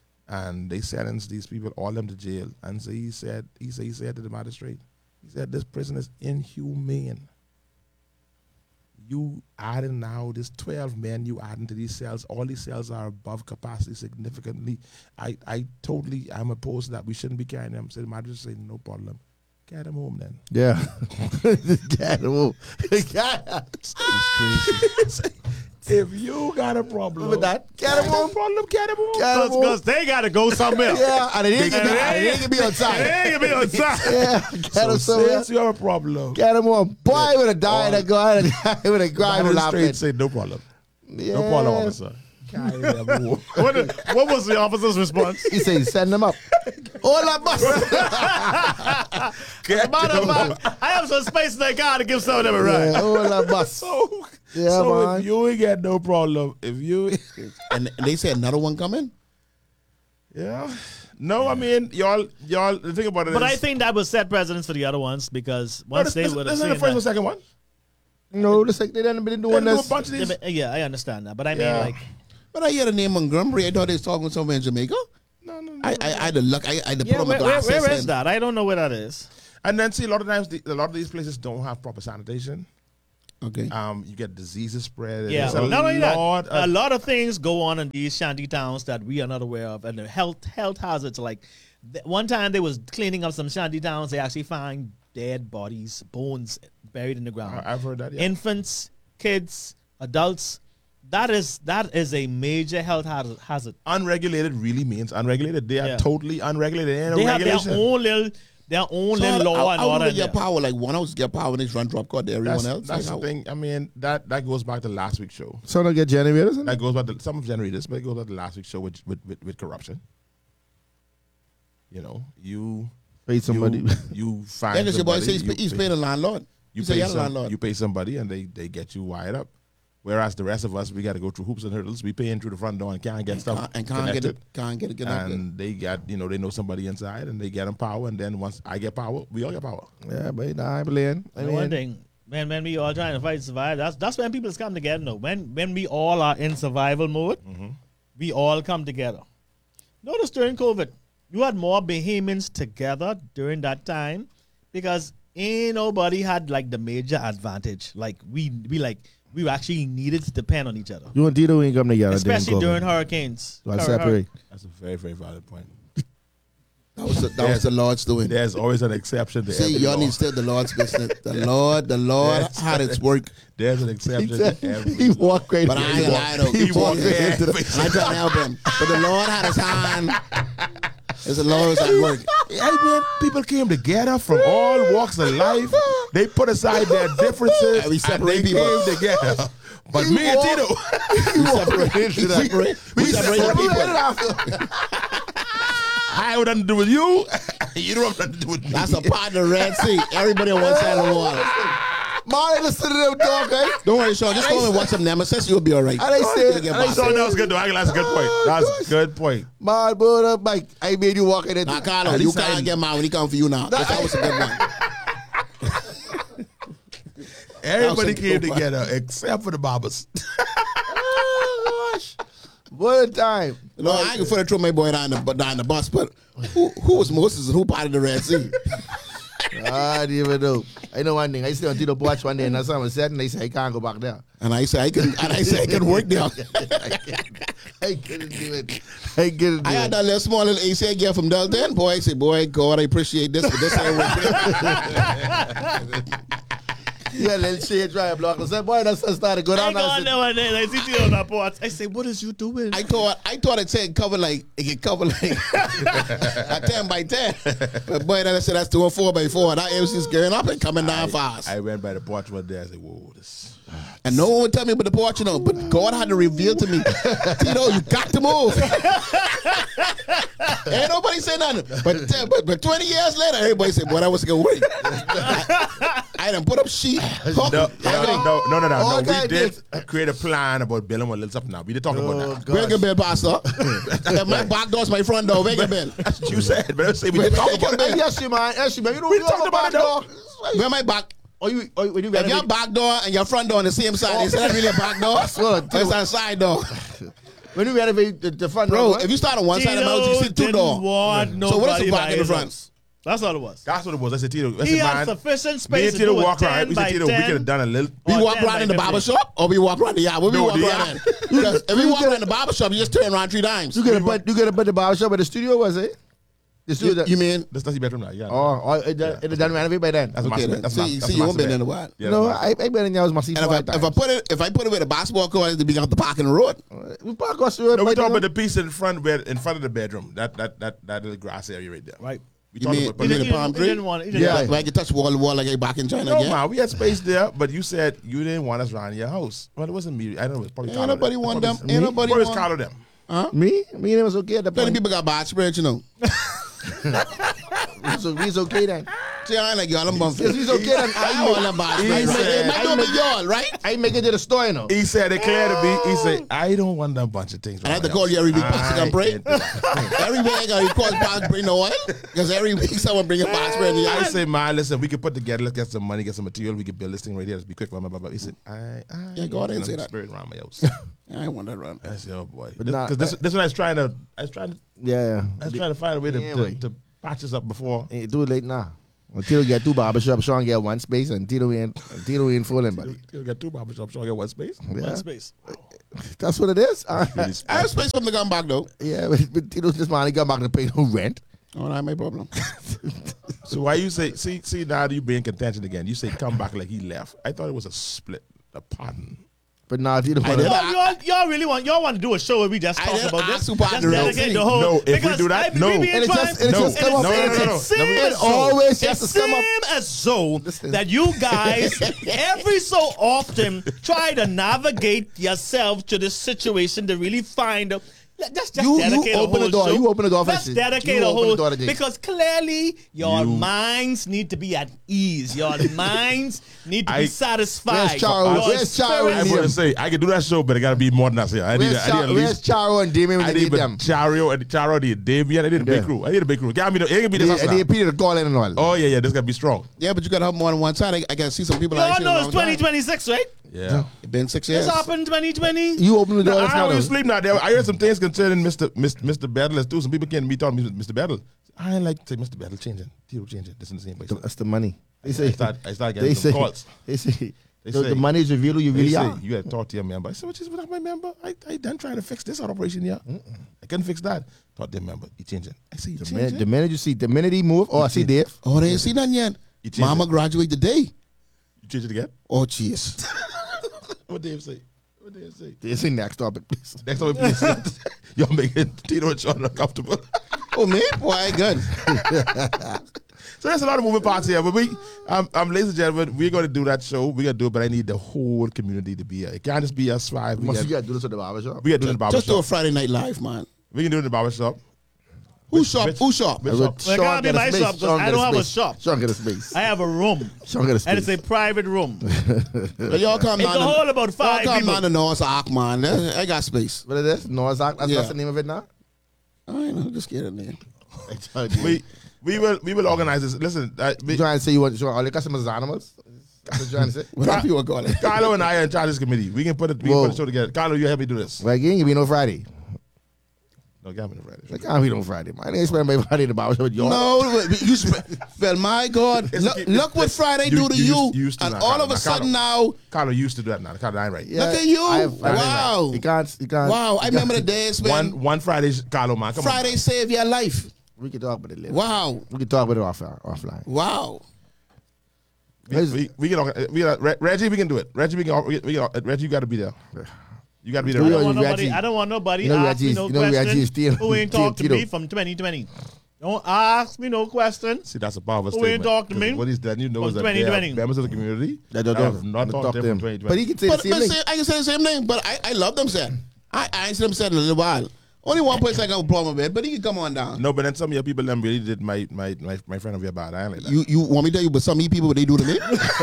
And they sentenced these people, all of them to jail. And so he said, he said, he said to the magistrate, he said, this prison is inhumane. You adding now this twelve men you adding to these cells. All these cells are above capacity significantly. I, I totally I'm opposed to that. We shouldn't be carrying them. So the magistrate said, no problem. Carry them home then. Yeah. Get him. That's crazy. If you got a problem With that, get him no home. problem, get them home. Get 'em home. Because they got to go somewhere. Yeah, and it ain't gonna be, And and it ain't gonna be They outside. ain't gonna be outside. Yeah, get So him somewhere. since you have a problem, Get him on. Boy, would have died All- and gone and would have the cried and magistrate laughing. said no problem. Yeah. No problem, officer. Carry them home. What, did- what was the officer's response? He said, send them up. Hola, bus. Get Matter of them fact, I have some space in that car to give some of them a ride. Yeah, hola, bus. So, Yeah, so man. if you ain't get no problem, if you, And and they said another one coming. yeah, no, I mean y'all, y'all. The thing about it But is, I think that would set precedents for the other ones because no, once this, they this, would this have is the seen first or that. second one. No, the sec- they didn't been They doing do a this. bunch of Yeah, these. but- yeah, I understand that. But I mean, Yeah. like, But I hear the name Montgomery. I thought they was talking somewhere in Jamaica. No, no, no. I I, I had to look. I, I had to yeah, put on my where, where, glasses. where is and- that? I don't know where that is. And then see, a lot of times, the, a lot of these places don't have proper sanitation. Okay. Um, you get diseases spread. Yeah, There's a not only that, lot a of- lot of things go on in these shanty towns that we are not aware of, and the health health hazards. Like th- one time, they was cleaning up some shanty towns. They actually find dead bodies, bones buried in the ground. I- I've heard that. Yeah. Infants, kids, adults. That is that is a major health haz- hazard. Unregulated really means unregulated. They are Yeah. totally unregulated. There ain't no They have their regulation. own little their own So little how, law how, and how order. do in they get there. power? Like one house get power and they run drop cord to everyone That's, else. that's Like the how- thing. I mean, that, that goes back to last week's show. So don't get generators. In That goes back to some of generators, but it goes back to last week's show with with, with, with corruption. You know, you Pay somebody. you, you find Yeah, because your boy somebody, says he's, you he's pay- paying a landlord. You You say pay, you're a some, landlord. you pay somebody and they, they get you wired up. Whereas the rest of us, we got to go through hoops and hurdles. We pay in through the front door and can't get stuff Can't- and can't get connected. it. Can't get it connected. And they got, you know, they know somebody inside and they get them power. And then once I get power, we all get power. Yeah, but nah, I'm playing. I And one mean, thing, when when we all trying to fight survive, that's that's when people come together. No, when when we all are in survival mode, we all come together. Notice during COVID, you had more Bahamians together during that time because ain't nobody had like the major advantage. Like we we like we actually needed to depend on each other, you and Tito ain't come together. especially during COVID. hurricanes. Well, Hur- separate. That's a very, very valid point. that was the, that was the Lord's doing. There's always an exception to See, every y'all law. need still the Lord's business. The Lord, the Lord Yes. had its work. There's an He, exception said, to every he walked right But I ain't gonna lie though. He He walked walked right there. into the. I trying to help him. But the Lord had his hand. It's the Lord's at work. I mean, people came together from all walks of life. They put aside their differences And we and separate they people. came together. But He me and walked- Tito, We separate, we separate, we separate people. I have nothing to do with you. You don't have nothing to do with me. That's a part of the Red Sea. Everybody on one side of the water. Man, listen to them talk, eh? Don't worry, Sean. Just go and watch some Nemesis. You'll be all right. And I said, You'll get and I back. So said, that was good though. I think that's a good point. That's a good point. man, brother, Mike, I made you walk in it. Now, Carlo, At you least I- can't get mad when he come for you now. 'Cause that was a good one. Everybody a came good one. together except for the Barbers. Oh, gosh. What a time. No, I ain't gonna further throw my boy down the, down the bus, but who, who was Moses and who part of the Red Sea? I didn't even know. I know one thing. I stay on Tito Watch one day and someone said, and they say, I can't go back there. And I say I can, and I say I can work there. I couldn't do it. I couldn't do I had it. that little small little A C I girl from Delton. Boy, I say, boy, God, I appreciate this, but this ain't working. Yeah, little shade dry block. I said, boy, that's started to go I down. go I on said, there one day, I see Tito on that porch. I say, what is you doing? I thought I thought it said cover like it could cover like a ten by ten. But boy, then I said that's doing four by four. That M C's going up and coming down fast. I went by the porch one day. I said, "Whoa, this." And no one would tell me about the porch, you know. But God had to reveal to me, Tito, you got to move. Ain't nobody say nothing. But, ten, but but twenty years later, everybody said, boy, that was a good work. I, I done put up sheet. No, no, no, no, no, no. no. Okay, We did this- create a plan about building one little something now. We did talk about that. Oh, Bring a bill, Pastor. If my back door's my front door. Bring a bill. That's what you said. But I say we did talk about Hey, that. yes, you man. Yes, you man. You know, We you talked have a about back it, though. door. Where my back? Or you, or you, when you If your renovate- back door and your front door on the same side, is that really a back door? Well, Or it's a side door? when you renovate the, the front Bro, door, if you start on one side of the house, you see two didn't doors. want So what is the nobody back by in the his front? house. That's all it was. That's what it was. I said, Tito, I He said, had man, sufficient me space and to Tito do a walk around. ten We said, by Tito, we could ten. have done a little. We Or walk ten around by in the fifteen. barber shop or we walk around the yard. Where we No, walk the around yard. in? Because if we walk around the barber shop, you just turn around three times. you get a but you get a but the barber shop, but the studio was it? The studio. You, that, you mean? That's that's your bedroom now. Yeah. oh, oh, it, done- it done renovate by then. That's Okay, massive. then. That's See- massive. see, you won't been in a while. Yeah, no, that's massive. I I been in there was my And if I, if I put it if I put it with a basketball court, it'd be out the park in the road. we park across the road. No, we right talking there. about the piece in front where in front of the bedroom. That that that that little grass area right there. Right. We You talking mean- about you mean but- the palm He tree? didn't want. He didn't Yeah. want- Where I can touch wall to wall like I back in China No, again. man, we had space there, but you said you didn't want us around your house. Well, it wasn't me. I don't know. It was probably Ain't Carlo nobody them. want It them. probably- Ain't nobody probably want- Carlo them. Me, me and him was okay at the Plenty point. people got bad spread, you know. So he's okay then. See, I ain't like y'all, I'm bumping. Yes, he's okay then. I want them bad He spread. said- It might not be y'all, right? I make it to the store, you know. He said it clear to me. He said, I don't want that bunch of things. I have to around call my you every week, house. Pastor, come I pray. can't do that. Every week I got to call Pastor bring the oil. Because every week someone bring a bad spread in the I yard. said, man, listen, we could put together, let's get some money, get some material, we could build this thing right here. Let's be quick. Blah, blah, blah, blah. He said, I, I Yeah, God didn't ain't say no that. spirit around my house. I ain't want that run. I said, oh boy. But This, nah, 'cause this, this one I was trying to, I was trying to, Yeah, I was trying to find a way to, Yeah, to, boy. to patch this up before. yeah. Ain't do it late now. When Tito get two barbershops, Sean get one space, and Tito ain't Tito ain't fooling, buddy. You got two barbershops, so I get one space. Yeah. One space. That's what it is. Uh, Really I have space for them to come back though. yeah, but, but Tito's just money got back to pay no rent. Oh, not my problem. So why you say, see, see now you be in contention again. You say come back like he left. I thought it was a split, a pardon. But now Tito, I did. Y'all, y'all, y'all really want y'all want to do a show where we just I talk didn't about ask this? you Just about the real dedicate thing. the whole. No, if we because do that, I- no. we be And it trying- just- and it No, just come up. no, no, no, it no, no. just- Let me- It as though- always it just to come up. seem as though Listen. that you guys every so often try to navigate yourself to this situation to really find. A, just, just You- you dedicate a open the whole door. show. You open the door for Let's shit. dedicate You a open the whole door today. because clearly your You- minds need to be at ease. Your minds need to I- be satisfied. Where's Charo? Your Where's Charo spirit- I'm going to say I can do that show, but it got to be more than that. Yeah, I need, Where's, a, I need Char- at where's least. Charo and Damien when I they need need them? Chario and Charo, the Damien. I need a big Yeah. crew. I need a big crew. Got me. The, it ain't gonna be They, this. and they Peter to call in and all. Oh yeah, yeah. This gotta be strong. Yeah, but you gotta have more than one side. I, I can see some people. I Y'all ain't seen in a know it's long time. twenty twenty-six, right? Yeah. It's been six years. This happened twenty twenty. You open the door. No, that's I not always a- sleep now. There, I heard some things concerning Mister Mister Mister Battle too. Some people can't be talking to Mister Battle. I ain't like to say Mister Battle changing. Tito changing. This in the same place. That's the money. They I say. start, I start They getting some say. calls. They say. They the, say- the money is revealed who you They really say, are. you had to talk to your member. I said, what is without my member? I, I done trying to fix this operation here. I couldn't fix that. Talk to your member. He changing. I see you The changing. minute, the minute you see, the minute he move, oh, I see Dave. Oh, they ain't seen nothing yet. You changed Mama it. graduate today. You change it again? Oh, jeez. What Dave say? What Dave say? They say next topic, please. Next time, please. You're making Tito and Sean uncomfortable. Oh, man, boy, good. So there's a lot of moving parts here, but we, um, um, ladies and gentlemen, we're going to do that show. We're going to do it, but I need the whole community to be here. It can't just be us five. We Must got you gotta do this at the barbershop? we got to do it in the Just do a barbershop. Friday night live, man. We can do it in the barbershop. Who shop? bitch. Who shop? Bitch. I shop. would- Well, it can't be get a my space. shop 'cause Sean I get don't have a space. shop. Sean get a space. I have a room, Sean get a space. and it's a private room. Well, y'all come It down. can to- hold about y'all five come people. down to North Ark, man. I got space. What is this? Noah's Ark? That's, Yeah. that's the name of it now? I ain't know. Just get in there. We we will we will organize this. Listen, uh, we, You trying to say you want you want all your customers as animals? That's what you trying to say? Whatever you want to call it. Carlo and I are in charge of this committee. We can put it. We can Whoa. put the show together. Carlo, you help me do this. Well, again, you be no Friday. No, get me the Friday. Like, can't be no Friday. Man, I ain't spend my Friday in the barbershop with y'all. No, you sp- well, my God, It's- look, it- look what it's- Friday you- do to you you, used- you used to and not, all Carlo. of a Now, sudden Carlo. now, Carlo used to do that now. Carlo, I ain't right. Yeah, Look at you. I have- I have- Wow. You can't, you can't. wow, I you remember the can't- days when One one Friday, Carlo, man. Come Friday saved your life. We can talk about it later. Wow, We can talk about it offline. offline. wow. on. We, we, we can. orga- We can Re- Reggie, we can do it. Reggie, we can. We can, we can Reggie, you got to be there. You got to be there. Do I you don't Reggie. want Reggie- nobody. I don't want nobody you know ask me Reggie's- no you know question. Reggie's still- Who ain't still talk to me Tito. from twenty twenty? Don't ask me no question. See, that's a powerful Who statement. ain't talk to 'Cause me? What he's done, you know, From is that they twenty twenty. are members of the community That that don't have talk- not don't talked to talk him to from him. twenty But twenty. he can say But, the but same say, thing. I can say the same thing, but I, I love them said. I, I ain't seen them said in a little while. Only one place I got a problem with, but he can come on down. No, but then some of your people them really did my my my, my friend of your bad. I ain't like that. You you want me to tell you, but some of you people, what they do to me?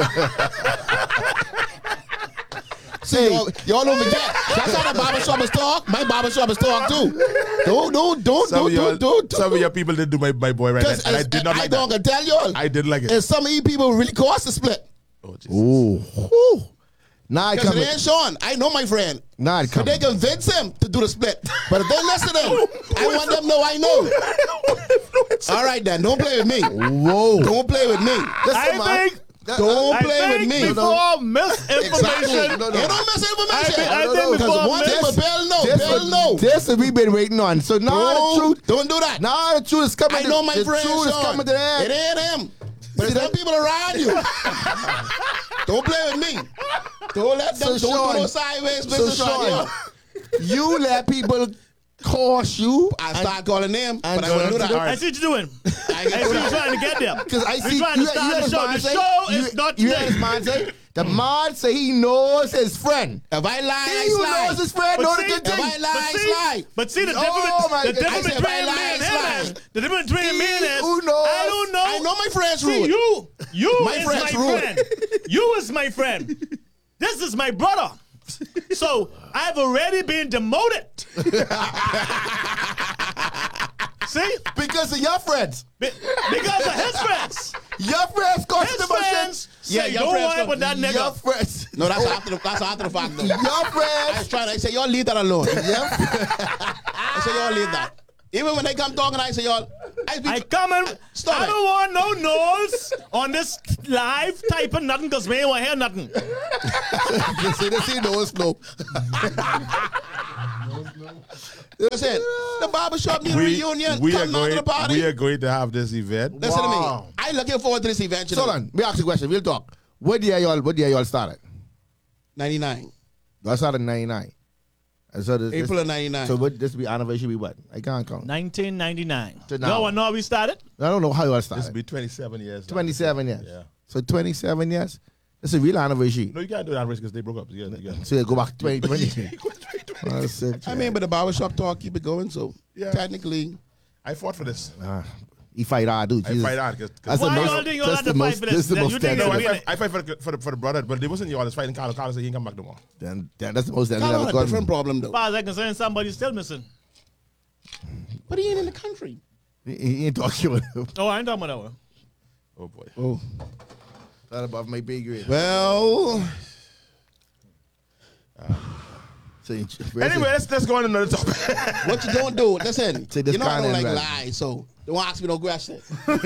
See, y'all, y'all don't forget. That's how the barbershop is talk. My barbershop is talk too. Don't, don't, don't, some, don't, of your, don't, don't. some of your people did do my, my boy right, Because and I did not I like don't that. gonna tell y'all. I did like it. And some of you people really cost the split. Oh, Jesus. Ooh. Whew. Now I Because come. it ain't Sean. I know my friend. Now I So come. they convince him to do the split. But if they listen to them, I want them to know I know. All right, then. Don't play with me. Whoa. Don't play with me. Listen, I man. think. That- Don't I play think with me. before misinformation. Exactly. No, no. You don't misinformation. I think- I No, no, think no. before Because one thing, mis- but Bill know. This Bill what- know. This what we've been waiting on. So now the Don't, truth. don't do that. Now the truth is coming. I to- know my the friend truth is Sean. coming to the end. It ain't him. But it's them people around you. Don't play with me. Don't let them. So don't Sean- do no sideways So business right Sean, here. you let people cost you. I start calling them, and- but I wouldn't do that. I see what you're doing. I I ain't see do what you're that. trying to get there. Because I You're see trying to you, start you the heard show. man The say- show you, is not you today. heard this man say the man say he knows his friend. If I lie, He I who slide. knows his friend But know see, the good if thing. I lie, But I see, slide. but see the Oh, difference, my the God. difference I said, between if I me lie, and I him slide. is, the difference between me and He is, who knows- I don't know. I know my friend's See, rude. you, you My is friend's my rude. friend. You is my friend. This is my brother. So I've already been demoted. See, Because of your friends. Be- because of his friends. Your friends cost His him a friends shit. Yeah, say, your don't friends worry go- about that Your nigga. friends. No, that's after the that's after the fact though. Your I was friends. trying to say y'all leave that alone. Yeah. I say y'all leave that. Even when they come talking, I say, y'all, I, be, I come and Stop I it. don't want no nose on this live typing nothing because we ain't want to hear nothing. you see, they see no slow. That's it. The barbershop need a reunion. we are Come down going to the party. we are going to have this event. Listen Wow. to me. I'm looking forward to this event. You So know. on, we ask you a question. We'll talk. What year y'all? What year y'all started? ninety-nine. Y'all started in ninety-nine. And so this, April this, of ninety-nine. So what? This be anniversary. Be what? I can't count. nineteen ninety-nine. To You now. know what? No, we started. I don't know how y'all This started. will be twenty-seven years. now. twenty-seven years. Yeah. So twenty-seven years. That's a real anniversary. No, you can't do that because they broke up. Yeah, yeah. So you go back to twenty twenty. That's it. I mean, but the barbershop talk keep it going. So Yeah. technically, I fought for this. Ah, he fight hard, dude. I Jesus. fight hard because That's the Why most. y'all think y'all That's had the to fight most. for This this? is the Then most. you think no, it'll I be sensitive. fight, I fight for the, for the for the brother, but it wasn't you all. It's fighting Carlos. Carlos said he ain't come back no more. Then, then that's the most. That Carl ever had a gone. different problem though. As far as I'm concerned, somebody's still missing. But he ain't in the country. He, he ain't talking with him. Oh, I ain't talking about that one. Oh boy. Oh. Not above my big grade. Well, So you- Anyway, let's let's go on to another topic. what you don't do? Listen, Say this you know I don't kind like of lies, so don't ask me no question.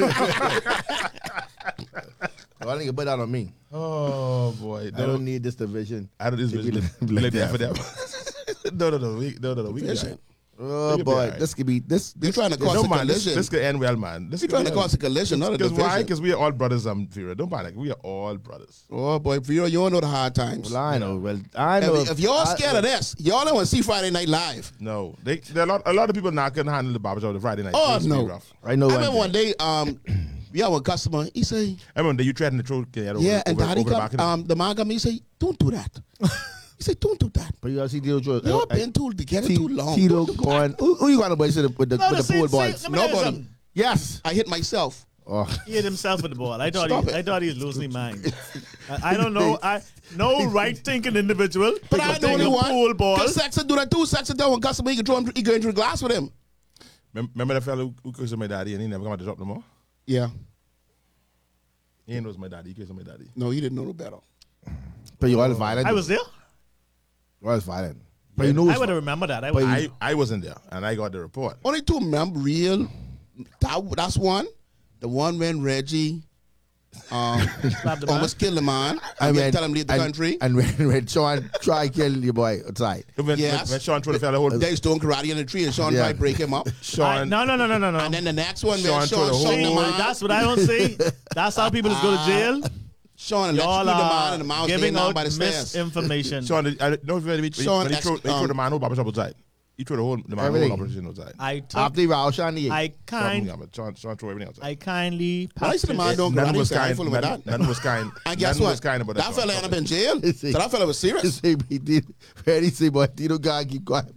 I don't think put that on me. Oh boy. I don't need this division. I don't this to be really like like that for that. them. no, no, no. We, no, no, no. We can Listen, Oh Look at boy, that. this could be this. you're this trying to this- cause no a man. This, collision. this could end well, man. This You're trying to cause a collision, not a Because division. why? Because we are all brothers. Um, Vera. Don't panic. We are all brothers. Oh boy, if you you don't know the hard times. Well, I know. Well, I know. If, if y'all I- scared of this, y'all don't want to see Friday Night Live. No, they there are a lot. A lot of people now couldn't handle the barbershop the Friday night. Oh, It used to be no. rough. I know. I one remember thing. one day, um, we have a customer. He say, I remember you threatened to throw yeah, over, "Yeah," and over, daddy over the come. back of the- Um, the man come. He say, "Don't do that." He say, "Don't do that." But you gotta see Tito Joe. Y'all been too together T- too long. Tito Don't do going. Who, who you gonna boys with the, with the, No, with the see- pool see, boys? let me tell you Nobody. something. Yes. I hit myself. Oh. He hit himself with the ball. I thought Stop he, it. I thought he was losing his mind. I, I don't know. I no right thinking individual. But I think know only a one. pool ball. Because Saxon do that too. Saxon tell one customer he can throw him, he go into the glass with him. Mem- Remember that fellow who, who cursed my daddy and he never come out to drop no more? Yeah. He ain't knows my daddy. He cursed my daddy. No, he didn't know no better. But you all violent. I was there. You all violent. But you know. I it's would have vi- remembered that. I was. I, I wasn't there and I got the report. Only two remember real. That, that's one. The one when Reggie um, Slapped the man. almost killed the man. I And mean, tell him leave the and, country. And when, when Sean try kill your boy outside. When, Yes. when, when Sean threw the fellow hold They was doing karate in the tree and Sean Yeah. tried to break him up. I, Sean no, no, no, no, no, no. And then the next one, Sean when threw Sean the shot the whole- man. That's what I don't see. That's how people just go to jail. Sean Y'all electrocuted the man are and the man was giving laying down out by the stairs. misinformation. Sean, I don't know if when he, Sean when he, ex- threw, he threw um, the man whole barbershop outside. He threw the whole the man Everything. whole operation outside. I took, After he roused Sean, he I Something, kind, yeah, but Sean, Sean threw everything outside. I kindly. Why is the man doing None karate? was Say, I ain't kind. fooling with None, that. none was kind. And guess none what? was kind about that that. fella ended up in jail. So See. that fella was serious. say he did. Where he say, boy, Tito God keep quiet.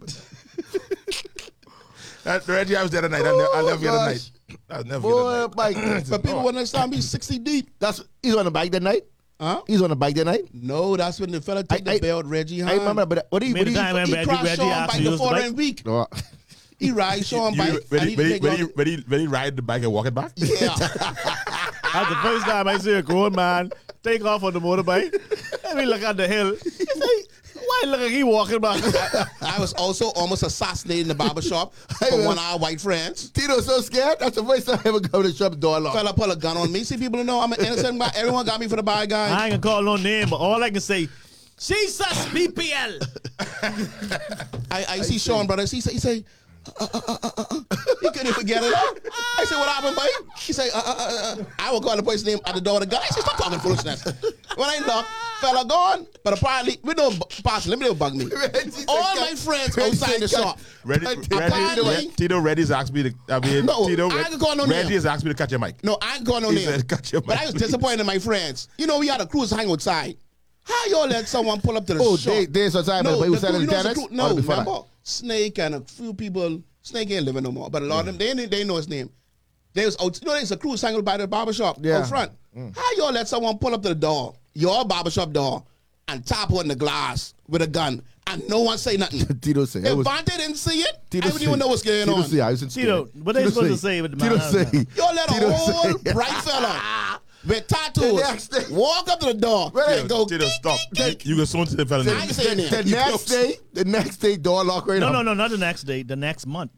That, Reggie, I was there the night. I'll never, I'll never forget the gosh. night. I'll never forget Boy, the night. Mike. But people wouldn't understand me sixty deep. That's he's on the bike that night. Huh? He's on the bike that night. No, that's when the fella took I- the I- belt, Reggie. I remember, but what do you? Made What do the you? time when He Reggie, crashed Reggie Sean asked bike to the use the following bike. week. Oh. He rides Sean You, bike. ready, and he ready, take ready, on- ready, ready, ride the bike and walk it back? Yeah. That's the first time I see a grown man take off on the motorbike. Let me look at the hill. He's like, why look like he walking back? I was also almost assassinated in the barbershop Hey, for man. one of our white friends. Tito's so scared. That's the first time I ever go to the shop door locked. Fella pull a gun on me. See, people know I'm an innocent guy. Everyone got me for the bad guy. I ain't gonna call no name, but all I can say, Jesus B P L. I, I see Sean, brother. He say, he say, uh, uh, uh, uh, uh. He couldn't even get it out. I said, what happened, buddy? He say, uh, uh, uh, uh. I will call the person's name at the door of the gun. I said, stop talking foolishness. When I look, fella gone. But apparently, we don't, Pastor, let me don't bug me. All my friends outside the shop. Ready, Apparently- ready, Tito Reddy's asked me to. I mean, No, Tito, I ain't going no Reggie name. has asked me to catch your mic. No, I ain't going no He name. said, "Cut your But I mic, was disappointed in my friends. You know, we had a cruise hang outside. How y'all let someone pull up to the Oh, shop? they they so time No, but he was the selling cruise- you know, tennis. the cruise- no, Or before that? remember? Snake and a few people. Snake ain't living no more, but a lot of them, they ain't- they know his name. They was out, you know, there's a cruise hanging by the barbershop Yeah. out front. How y'all let someone pull up to the door, your barbershop door, and tap on the glass with a gun, and no one say nothing? Tito say it If was. Vontae didn't see it, Tito I wouldn't even know what's going Tito on. say I was in Tito, scared. what they Tito supposed to say with the Tito man? say. Y'all let a Tito whole say- bright fella with The tattoos next day- walk up to the door Right. and go, Tito, stop. You, you can soon to the fella. I ain't saying The, that. the You next close. day, the next day, door lock right No, up. no, no, not the next day. The next month.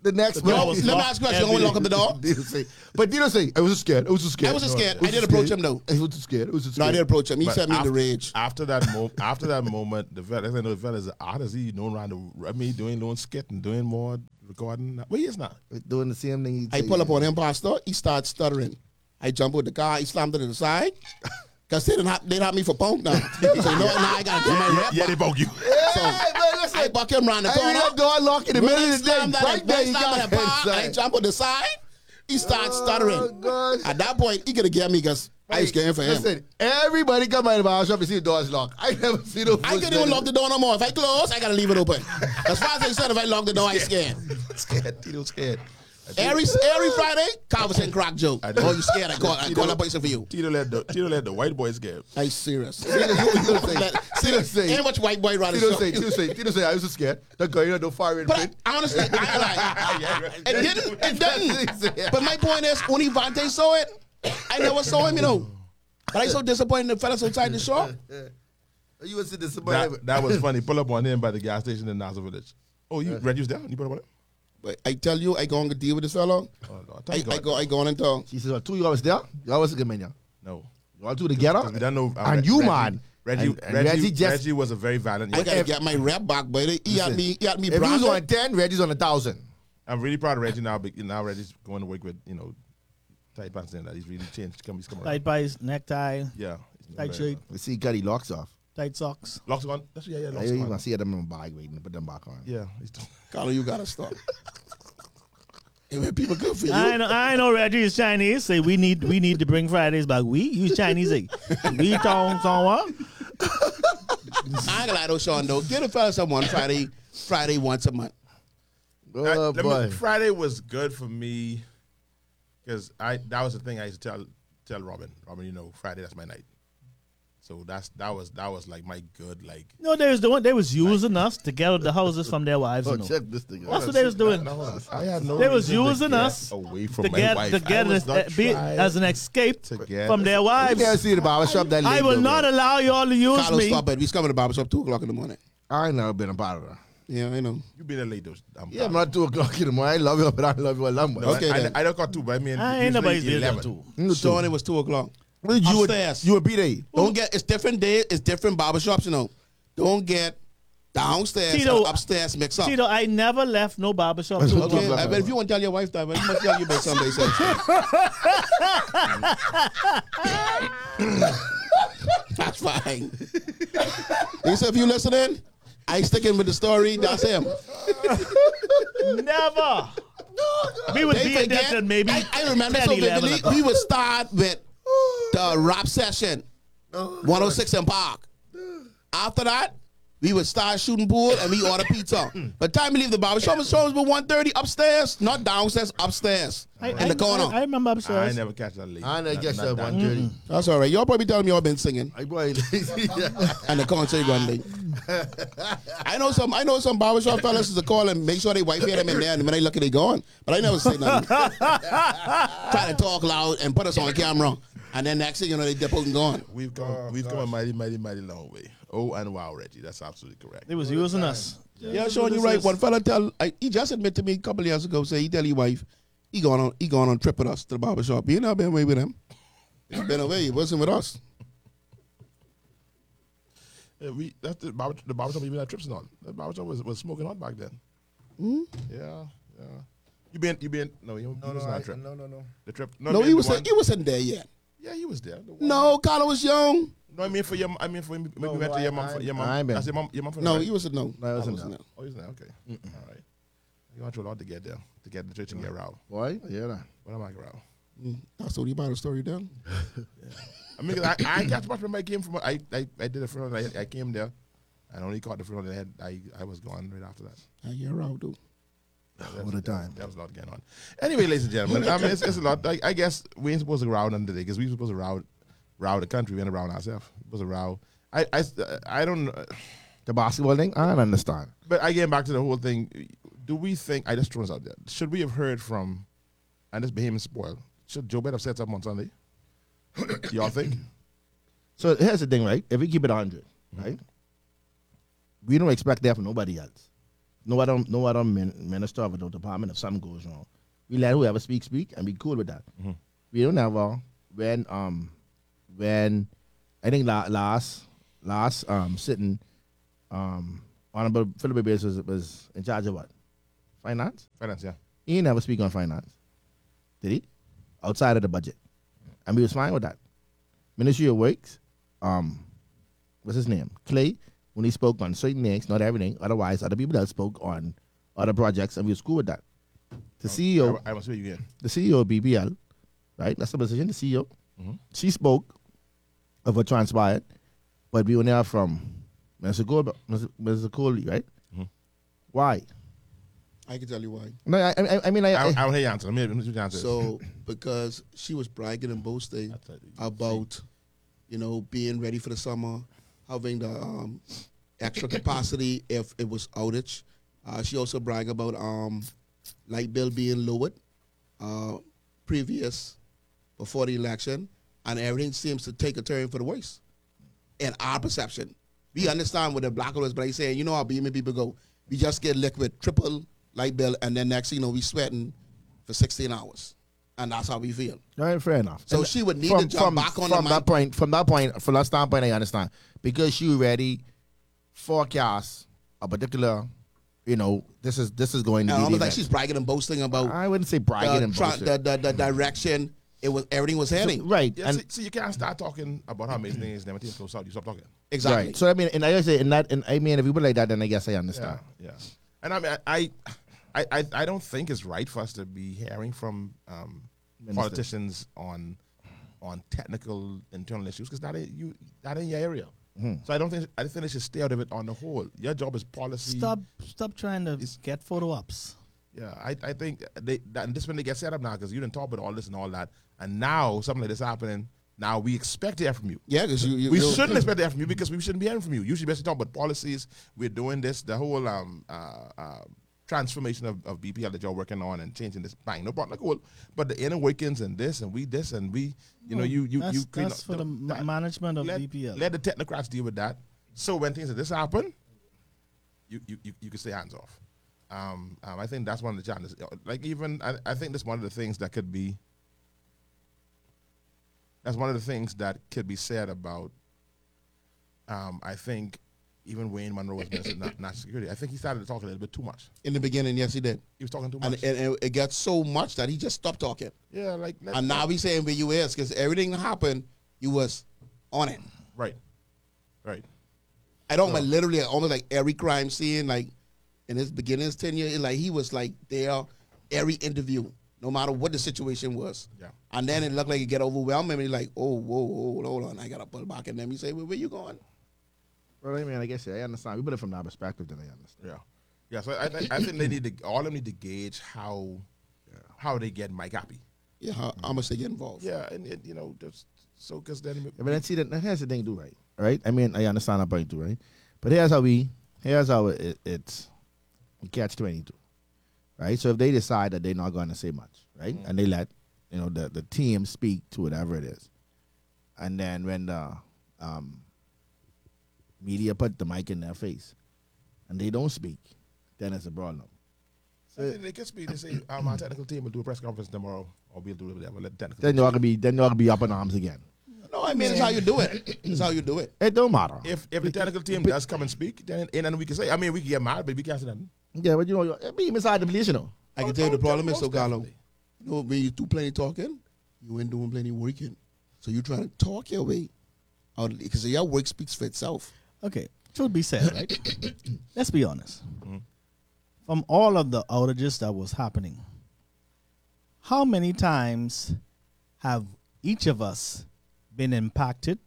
The next door one. was Let me locked ask you a question. You every want to lock up the door? Dino say, but Dino say, I was scared. I was scared. I wasn't scared. No, I did wasn't approach scared. him, though. I wasn't scared. I was scared. No, I didn't approach him. He But set me in the after- rage. After that mo- after that moment, the fella, I know the fella's an artist. He known around the, I mean, doing little skit and doing more recording. Well, he is not. Doing the same thing. he I say. pull up on him, pastor. He starts stuttering. I jump with the car. He slammed it to the side. Because they didn't have, they didn't have me for punk now. So, you know what? Now I got to do my rep. Yeah, they bug you. So, Hey, man, listen. I buck him around the I corner. mean, that door lock in the middle of the day. Slam that Right there, you slam got that bar, and I inside. jump on the side. He starts Oh, stuttering. gosh. At that point, he could have get me because I was scared for him. Listen, everybody come by the bar shop and see the doors locked. I never see no. I can't even lock the door no more. If I close, I gotta leave it open. As far as I said, if I lock the door, I scared. Scared. Tito scared. Every every Friday, conversation crack joke. I did. Oh, you scared? I call I call that person for you. Tito let the Tito let the white boys scared. I serious. Tito say, Ain't much white boy around Tito the say, show. Tito say, Tito say, I was scared. That guy, you know, don't fire in But print. I, honestly, I like it didn't. It didn't. But my point is, when Ivante saw it, I never saw him. You know. But I so disappointed in the fellas outside the shop. You was disappointed. That, that was funny. Pull up on him by the gas station in Nassau Village. Oh, you Reggie was there? You put up on him? But I tell you, I go and deal with this fellow. Oh, Lord. I, Thank I God. go, I go on and talk. She says, well, two of you was there. You always a good man, yeah. No. You all two together. 'Cause we don't know. uh, And Reg- you, Reggie, man. Reggie, And- and Reggie, Reggie just- Reggie was a very violent. I gotta if- get my rep back, buddy. He had Listen, me, he had me If he was on branded. ten, Reggie's on a thousand. I'm really proud of Reggie now. But now Reggie's going to work with you know tight pants and that. He's really changed. Come, he's coming around. Tight pies, necktie, Yeah. he's tight very- shirt, We see Gutty locks off. tight socks. Locks on. That's yeah, yeah. I Locks even on. see them in my bag waiting to put them back on. Yeah. He's Carlo, you gotta stop. And when people come for you, I know, I know Reggie is Chinese. Say we need we need to bring Fridays back. We use Chinese. Eh? We talk what? I ain't gonna lie though, Sean. Though, get a fella someone Friday, Friday once a month. Oh, I- let me- boy. Friday was good for me because I that was the thing I used to tell tell Robin. Robin, you know, Friday that's my night. So that's that was that was like my good like. No, they was doing. They was using us to get out the houses from their wives. Oh, You know. check this thing out. That's what they was doing. I had no. They was reason to using get us away from to my get wife. to get I was it, not uh, be, trying as an escape to get from their You wives. can't see the barber shop that I late, will though, not bro. allow y'all to use Carlo, me. stop it. We coming to barber shop two o'clock in the morning. I ain't never been a barber. Yeah, I know. You been a late though. I'm Yeah, I'm not two o'clock in the morning. I love you, but I love you a lot more. Okay, I, then. I, I don't got two, but I mean, I ain't usually nobody's there eleven. too. You Sean, it was two o'clock. You would, Upstairs. you would be there. Don't get. It's different days. It's different barber shops. You know. Don't get downstairs Tito, and upstairs mix up. Tito, I never left no barbershop. That's two what- o'clock. Okay, I bet if you want to tell your wife that, but you must tell you about Sunday. So. That's fine. He said, if you listening, I sticking with the story. That's him. Never. We would They be at that forget. till maybe I, I remember ten, so eleven vividly. o'clock. We would start with the rap session, one oh six in Park. After that, we would start shooting pool and we order pizza. By the time we leave the barber shop, it shows about one thirty upstairs, not downstairs, upstairs I, in I, the corner. I, I remember I upstairs. never catch that late. I know Not- just not at that. one thirty. That's all right. Y'all probably telling me y'all been singing I boy, and the concert going late. I know some. I know some barbershop fellas is to call and make sure they wife them in there, and when they look at they gone. But I never say nothing. Try to talk loud and put us on camera, and then next thing you know, they dip out and gone. We've come, we've come a mighty, mighty, mighty long way. Oh, and wow, Reggie, that's absolutely correct. They was using us. Yeah, Sean, you right. One fella tell, I, he just admitted to me a couple of years ago, say he tell his wife, he going on, he going on trip with us to the barbershop. He never been away with him. He been away. He wasn't with us. Yeah, we that's the barber, the barbershop even had trips and all. The barbershop was, was smoking hot back then. Hmm? Yeah, yeah. You been you been no you, you was not a trip. no, no, no. The trip. No, I mean he the was one- he wasn't there yet. Yeah, he was there. The one- No, Carlo was young. No, I mean for your I mean for when No, we went no, to your I- mom. For, your mom. I ain't been. That's your mom. Your mom. From No, the he wasn't. No, No, I wasn't Carlo there. Oh, he's there. Okay. All right. You went through a lot to get there to get the church and get around. Boy, yeah. Nah. What am I around? Mm, I told you about the story then. I mean, 'cause I I ain't got to much when I came from. I I, I did a funeral. I, I came there. I only caught the funeral. I had I I was gone right after that. I hear out though. What a time. That was a lot going on. Anyway, ladies and gentlemen, I mean, it's, it's a lot. I, I guess we ain't supposed to row on today because we supposed to row, row the country. We ain't around ourselves. We're supposed to row. I, I, I don't know. The basketball thing, I don't understand. But again, back to the whole thing. Do we think, I just throw this out there, should we have heard from, and this behaving spoiled, should Joe Biden have said something on Sunday? Y'all think? So here's the thing, right? If we keep it one hundred, right? We don't expect that from nobody else. no other, no other min, minister of the department, if something goes wrong, we let whoever speak speak and be cool with that. Mhm. We don't ever when um when I think la, last last um sitting um Honorable Philip Bates was was in charge of what? Finance? Finance, yeah. He never speak on finance. Did he? Outside of the budget. And we was fine with that. Ministry of Works, um, what's his name? Clay, when he spoke on certain things, not everything. Otherwise, other people that spoke on other projects, and we was cool with that. The C E O, I, I must hear you again. the C E O of B B L, right? That's the position, the C E O. Mhm. She spoke of what transpired, but we were there from Mister Gold, Mister Coley, right? Mhm. Why? I can tell you why. No, I, I, I mean, I, I, I, I don't hear your answer. Let me, let me see your answer. So because she was bragging and boasting I tell you, about, you know, being ready for the summer, having the um, extra capacity if it was outage. Uh, she also bragged about um, light bill being lowered uh, previous before the election, and everything seems to take a turn for the worse. In our perception, we understand what the black was, but I say, you know how B M people go. We just get liquid, triple light bill, and then next thing you know, we sweating for sixteen hours, and that's how we feel. all right, fair enough. So And she would need from, to jump from, back on from the that mic. point. From that point, from that standpoint, I understand because she already forecast a particular, you know, this is this is going to And be the almost like event. she's bragging and boasting about I wouldn't say bragging the, and tra- boasting. the, the, the direction it was. Everything was heading. So- right, yeah, and see, see, you can't start talking about how amazing it is and everything goes out. You stop talking. Exactly. right. So I mean, and I say, in that, and I mean, if you put it like that, then I guess I understand. Yeah, yeah. And I mean, I, I, I, I don't think it's right for us to be hearing from um, Minister. politicians on on technical internal issues because that ain't you that ain't your area. Mm-hmm. So I don't think I think they should stay out of it on the whole. Your job is policy. Stop, stop trying to get photo ops. Yeah, I, I think they that, and this when they get set up now because you didn't talk about all this and all that, and now something like this happening. Now we expect to hear from you. Yeah, because you, you We you- shouldn't expect to hear from you because we shouldn't be hearing from you. You should be talking about policies. We're doing this, the whole um, uh, uh, transformation of, of B P L that you're working on and changing this. Bang, no problem. Like, well, but the inner workings and this and we this and we, you know, you you that's, you clean that's up- for the that- ma- management of let, B P L. let the technocrats deal with that. So when things like this happen, you you you, you can stay hands off. Um, um, I think that's one of the challenges. Like even I, I think that's one of the things that could be. That's one of the things that could be said about. Um, I think even Wayne Monroe was Minister of Na- National Security. I think he started to talk a little bit too much. in the beginning, yes, he did, He was talking too and, much. and, and it got so much that he just stopped talking. yeah, like let- And now he's saying where you is because everything that happened, you was on it. right, right. I don't but literally almost like every crime scene, like in his beginning, his tenure, like he was like there every interview, no matter what the situation was. Yeah. And then it looked like it get overwhelming. And he's like, oh, whoa, whoa, hold on, I gotta pull back. And then he say, well, where you going? Well, I mean, I guess I understand. We put it from that perspective, then I understand. Yeah, yeah. So I, think I think they need to all of them need to gauge how how they get Mike happy. Yeah, how, how much they get involved? Yeah, and it, you know, just so because then Yeah, but then see that here's the thing, do right, right? I mean, I understand that point too, right? But here's how we, here's how it, it, it's catch twenty two, right? So if they decide that they're not going to say much, right, Mm-hmm. and they let you know the the team speak to whatever it is, and then when the um, media put the mic in their face, and they don't speak, then it's a problem. I think they can speak. They say um, our technical team will do a press conference tomorrow, or we'll do whatever. Let the technical. Then you're gonna be then you're gonna be up in arms again. No, I mean, it's how you do it. It's how you do it. It don't matter. If if the technical team does come and speak, then and then we can say. I mean, we can get mad, but we can't say nothing. Yeah, but you know, I mean, inside the police, you know. I can Oh, tell you the oh, problem is, most so Gallo, definitely. you know, when you do plenty talking, you ain't doing plenty working. So you trying to talk your way out because your work speaks for itself. Okay, truth be said, right? Let's be honest. From all of the outages that was happening, how many times have each of us been impacted?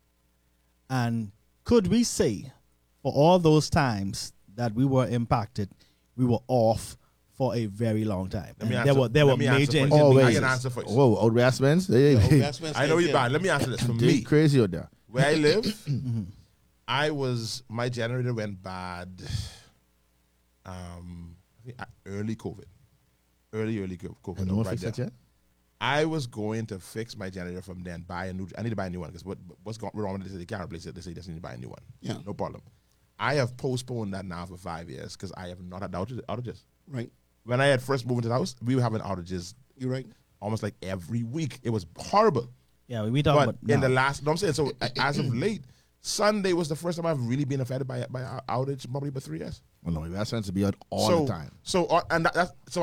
And could we say, for all those times that we were impacted, we were off for a very long time? Let me And there answer- were there let were me answer major first. I inconveniences. can answer first. Whoa, old Rasmans, they, Oh, they, that's when I know it's you're bad. Let me answer this. For they me, crazy out there. where I live, I was my generator went bad. Um, I think uh, early COVID, early early co- COVID. And no one right fixed that there. yet? I was going to fix my generator from then. Buy a new. I need to buy a new one because what what's going wrong with this? They can't replace it. They say they just need to buy a new one. Yeah. No problem. I have postponed that now for five years because I have not had outage- outages. Right. When I had first moved into the house, we were having outages You're right. almost like every week. It was horrible. Yeah, we talk But about in now. the last, no, I'm saying, so as of late, Sunday was the first time I've really been affected by by outage, probably about three years. Well, no, that sense to be out all so, the time. So, uh, and that, that's so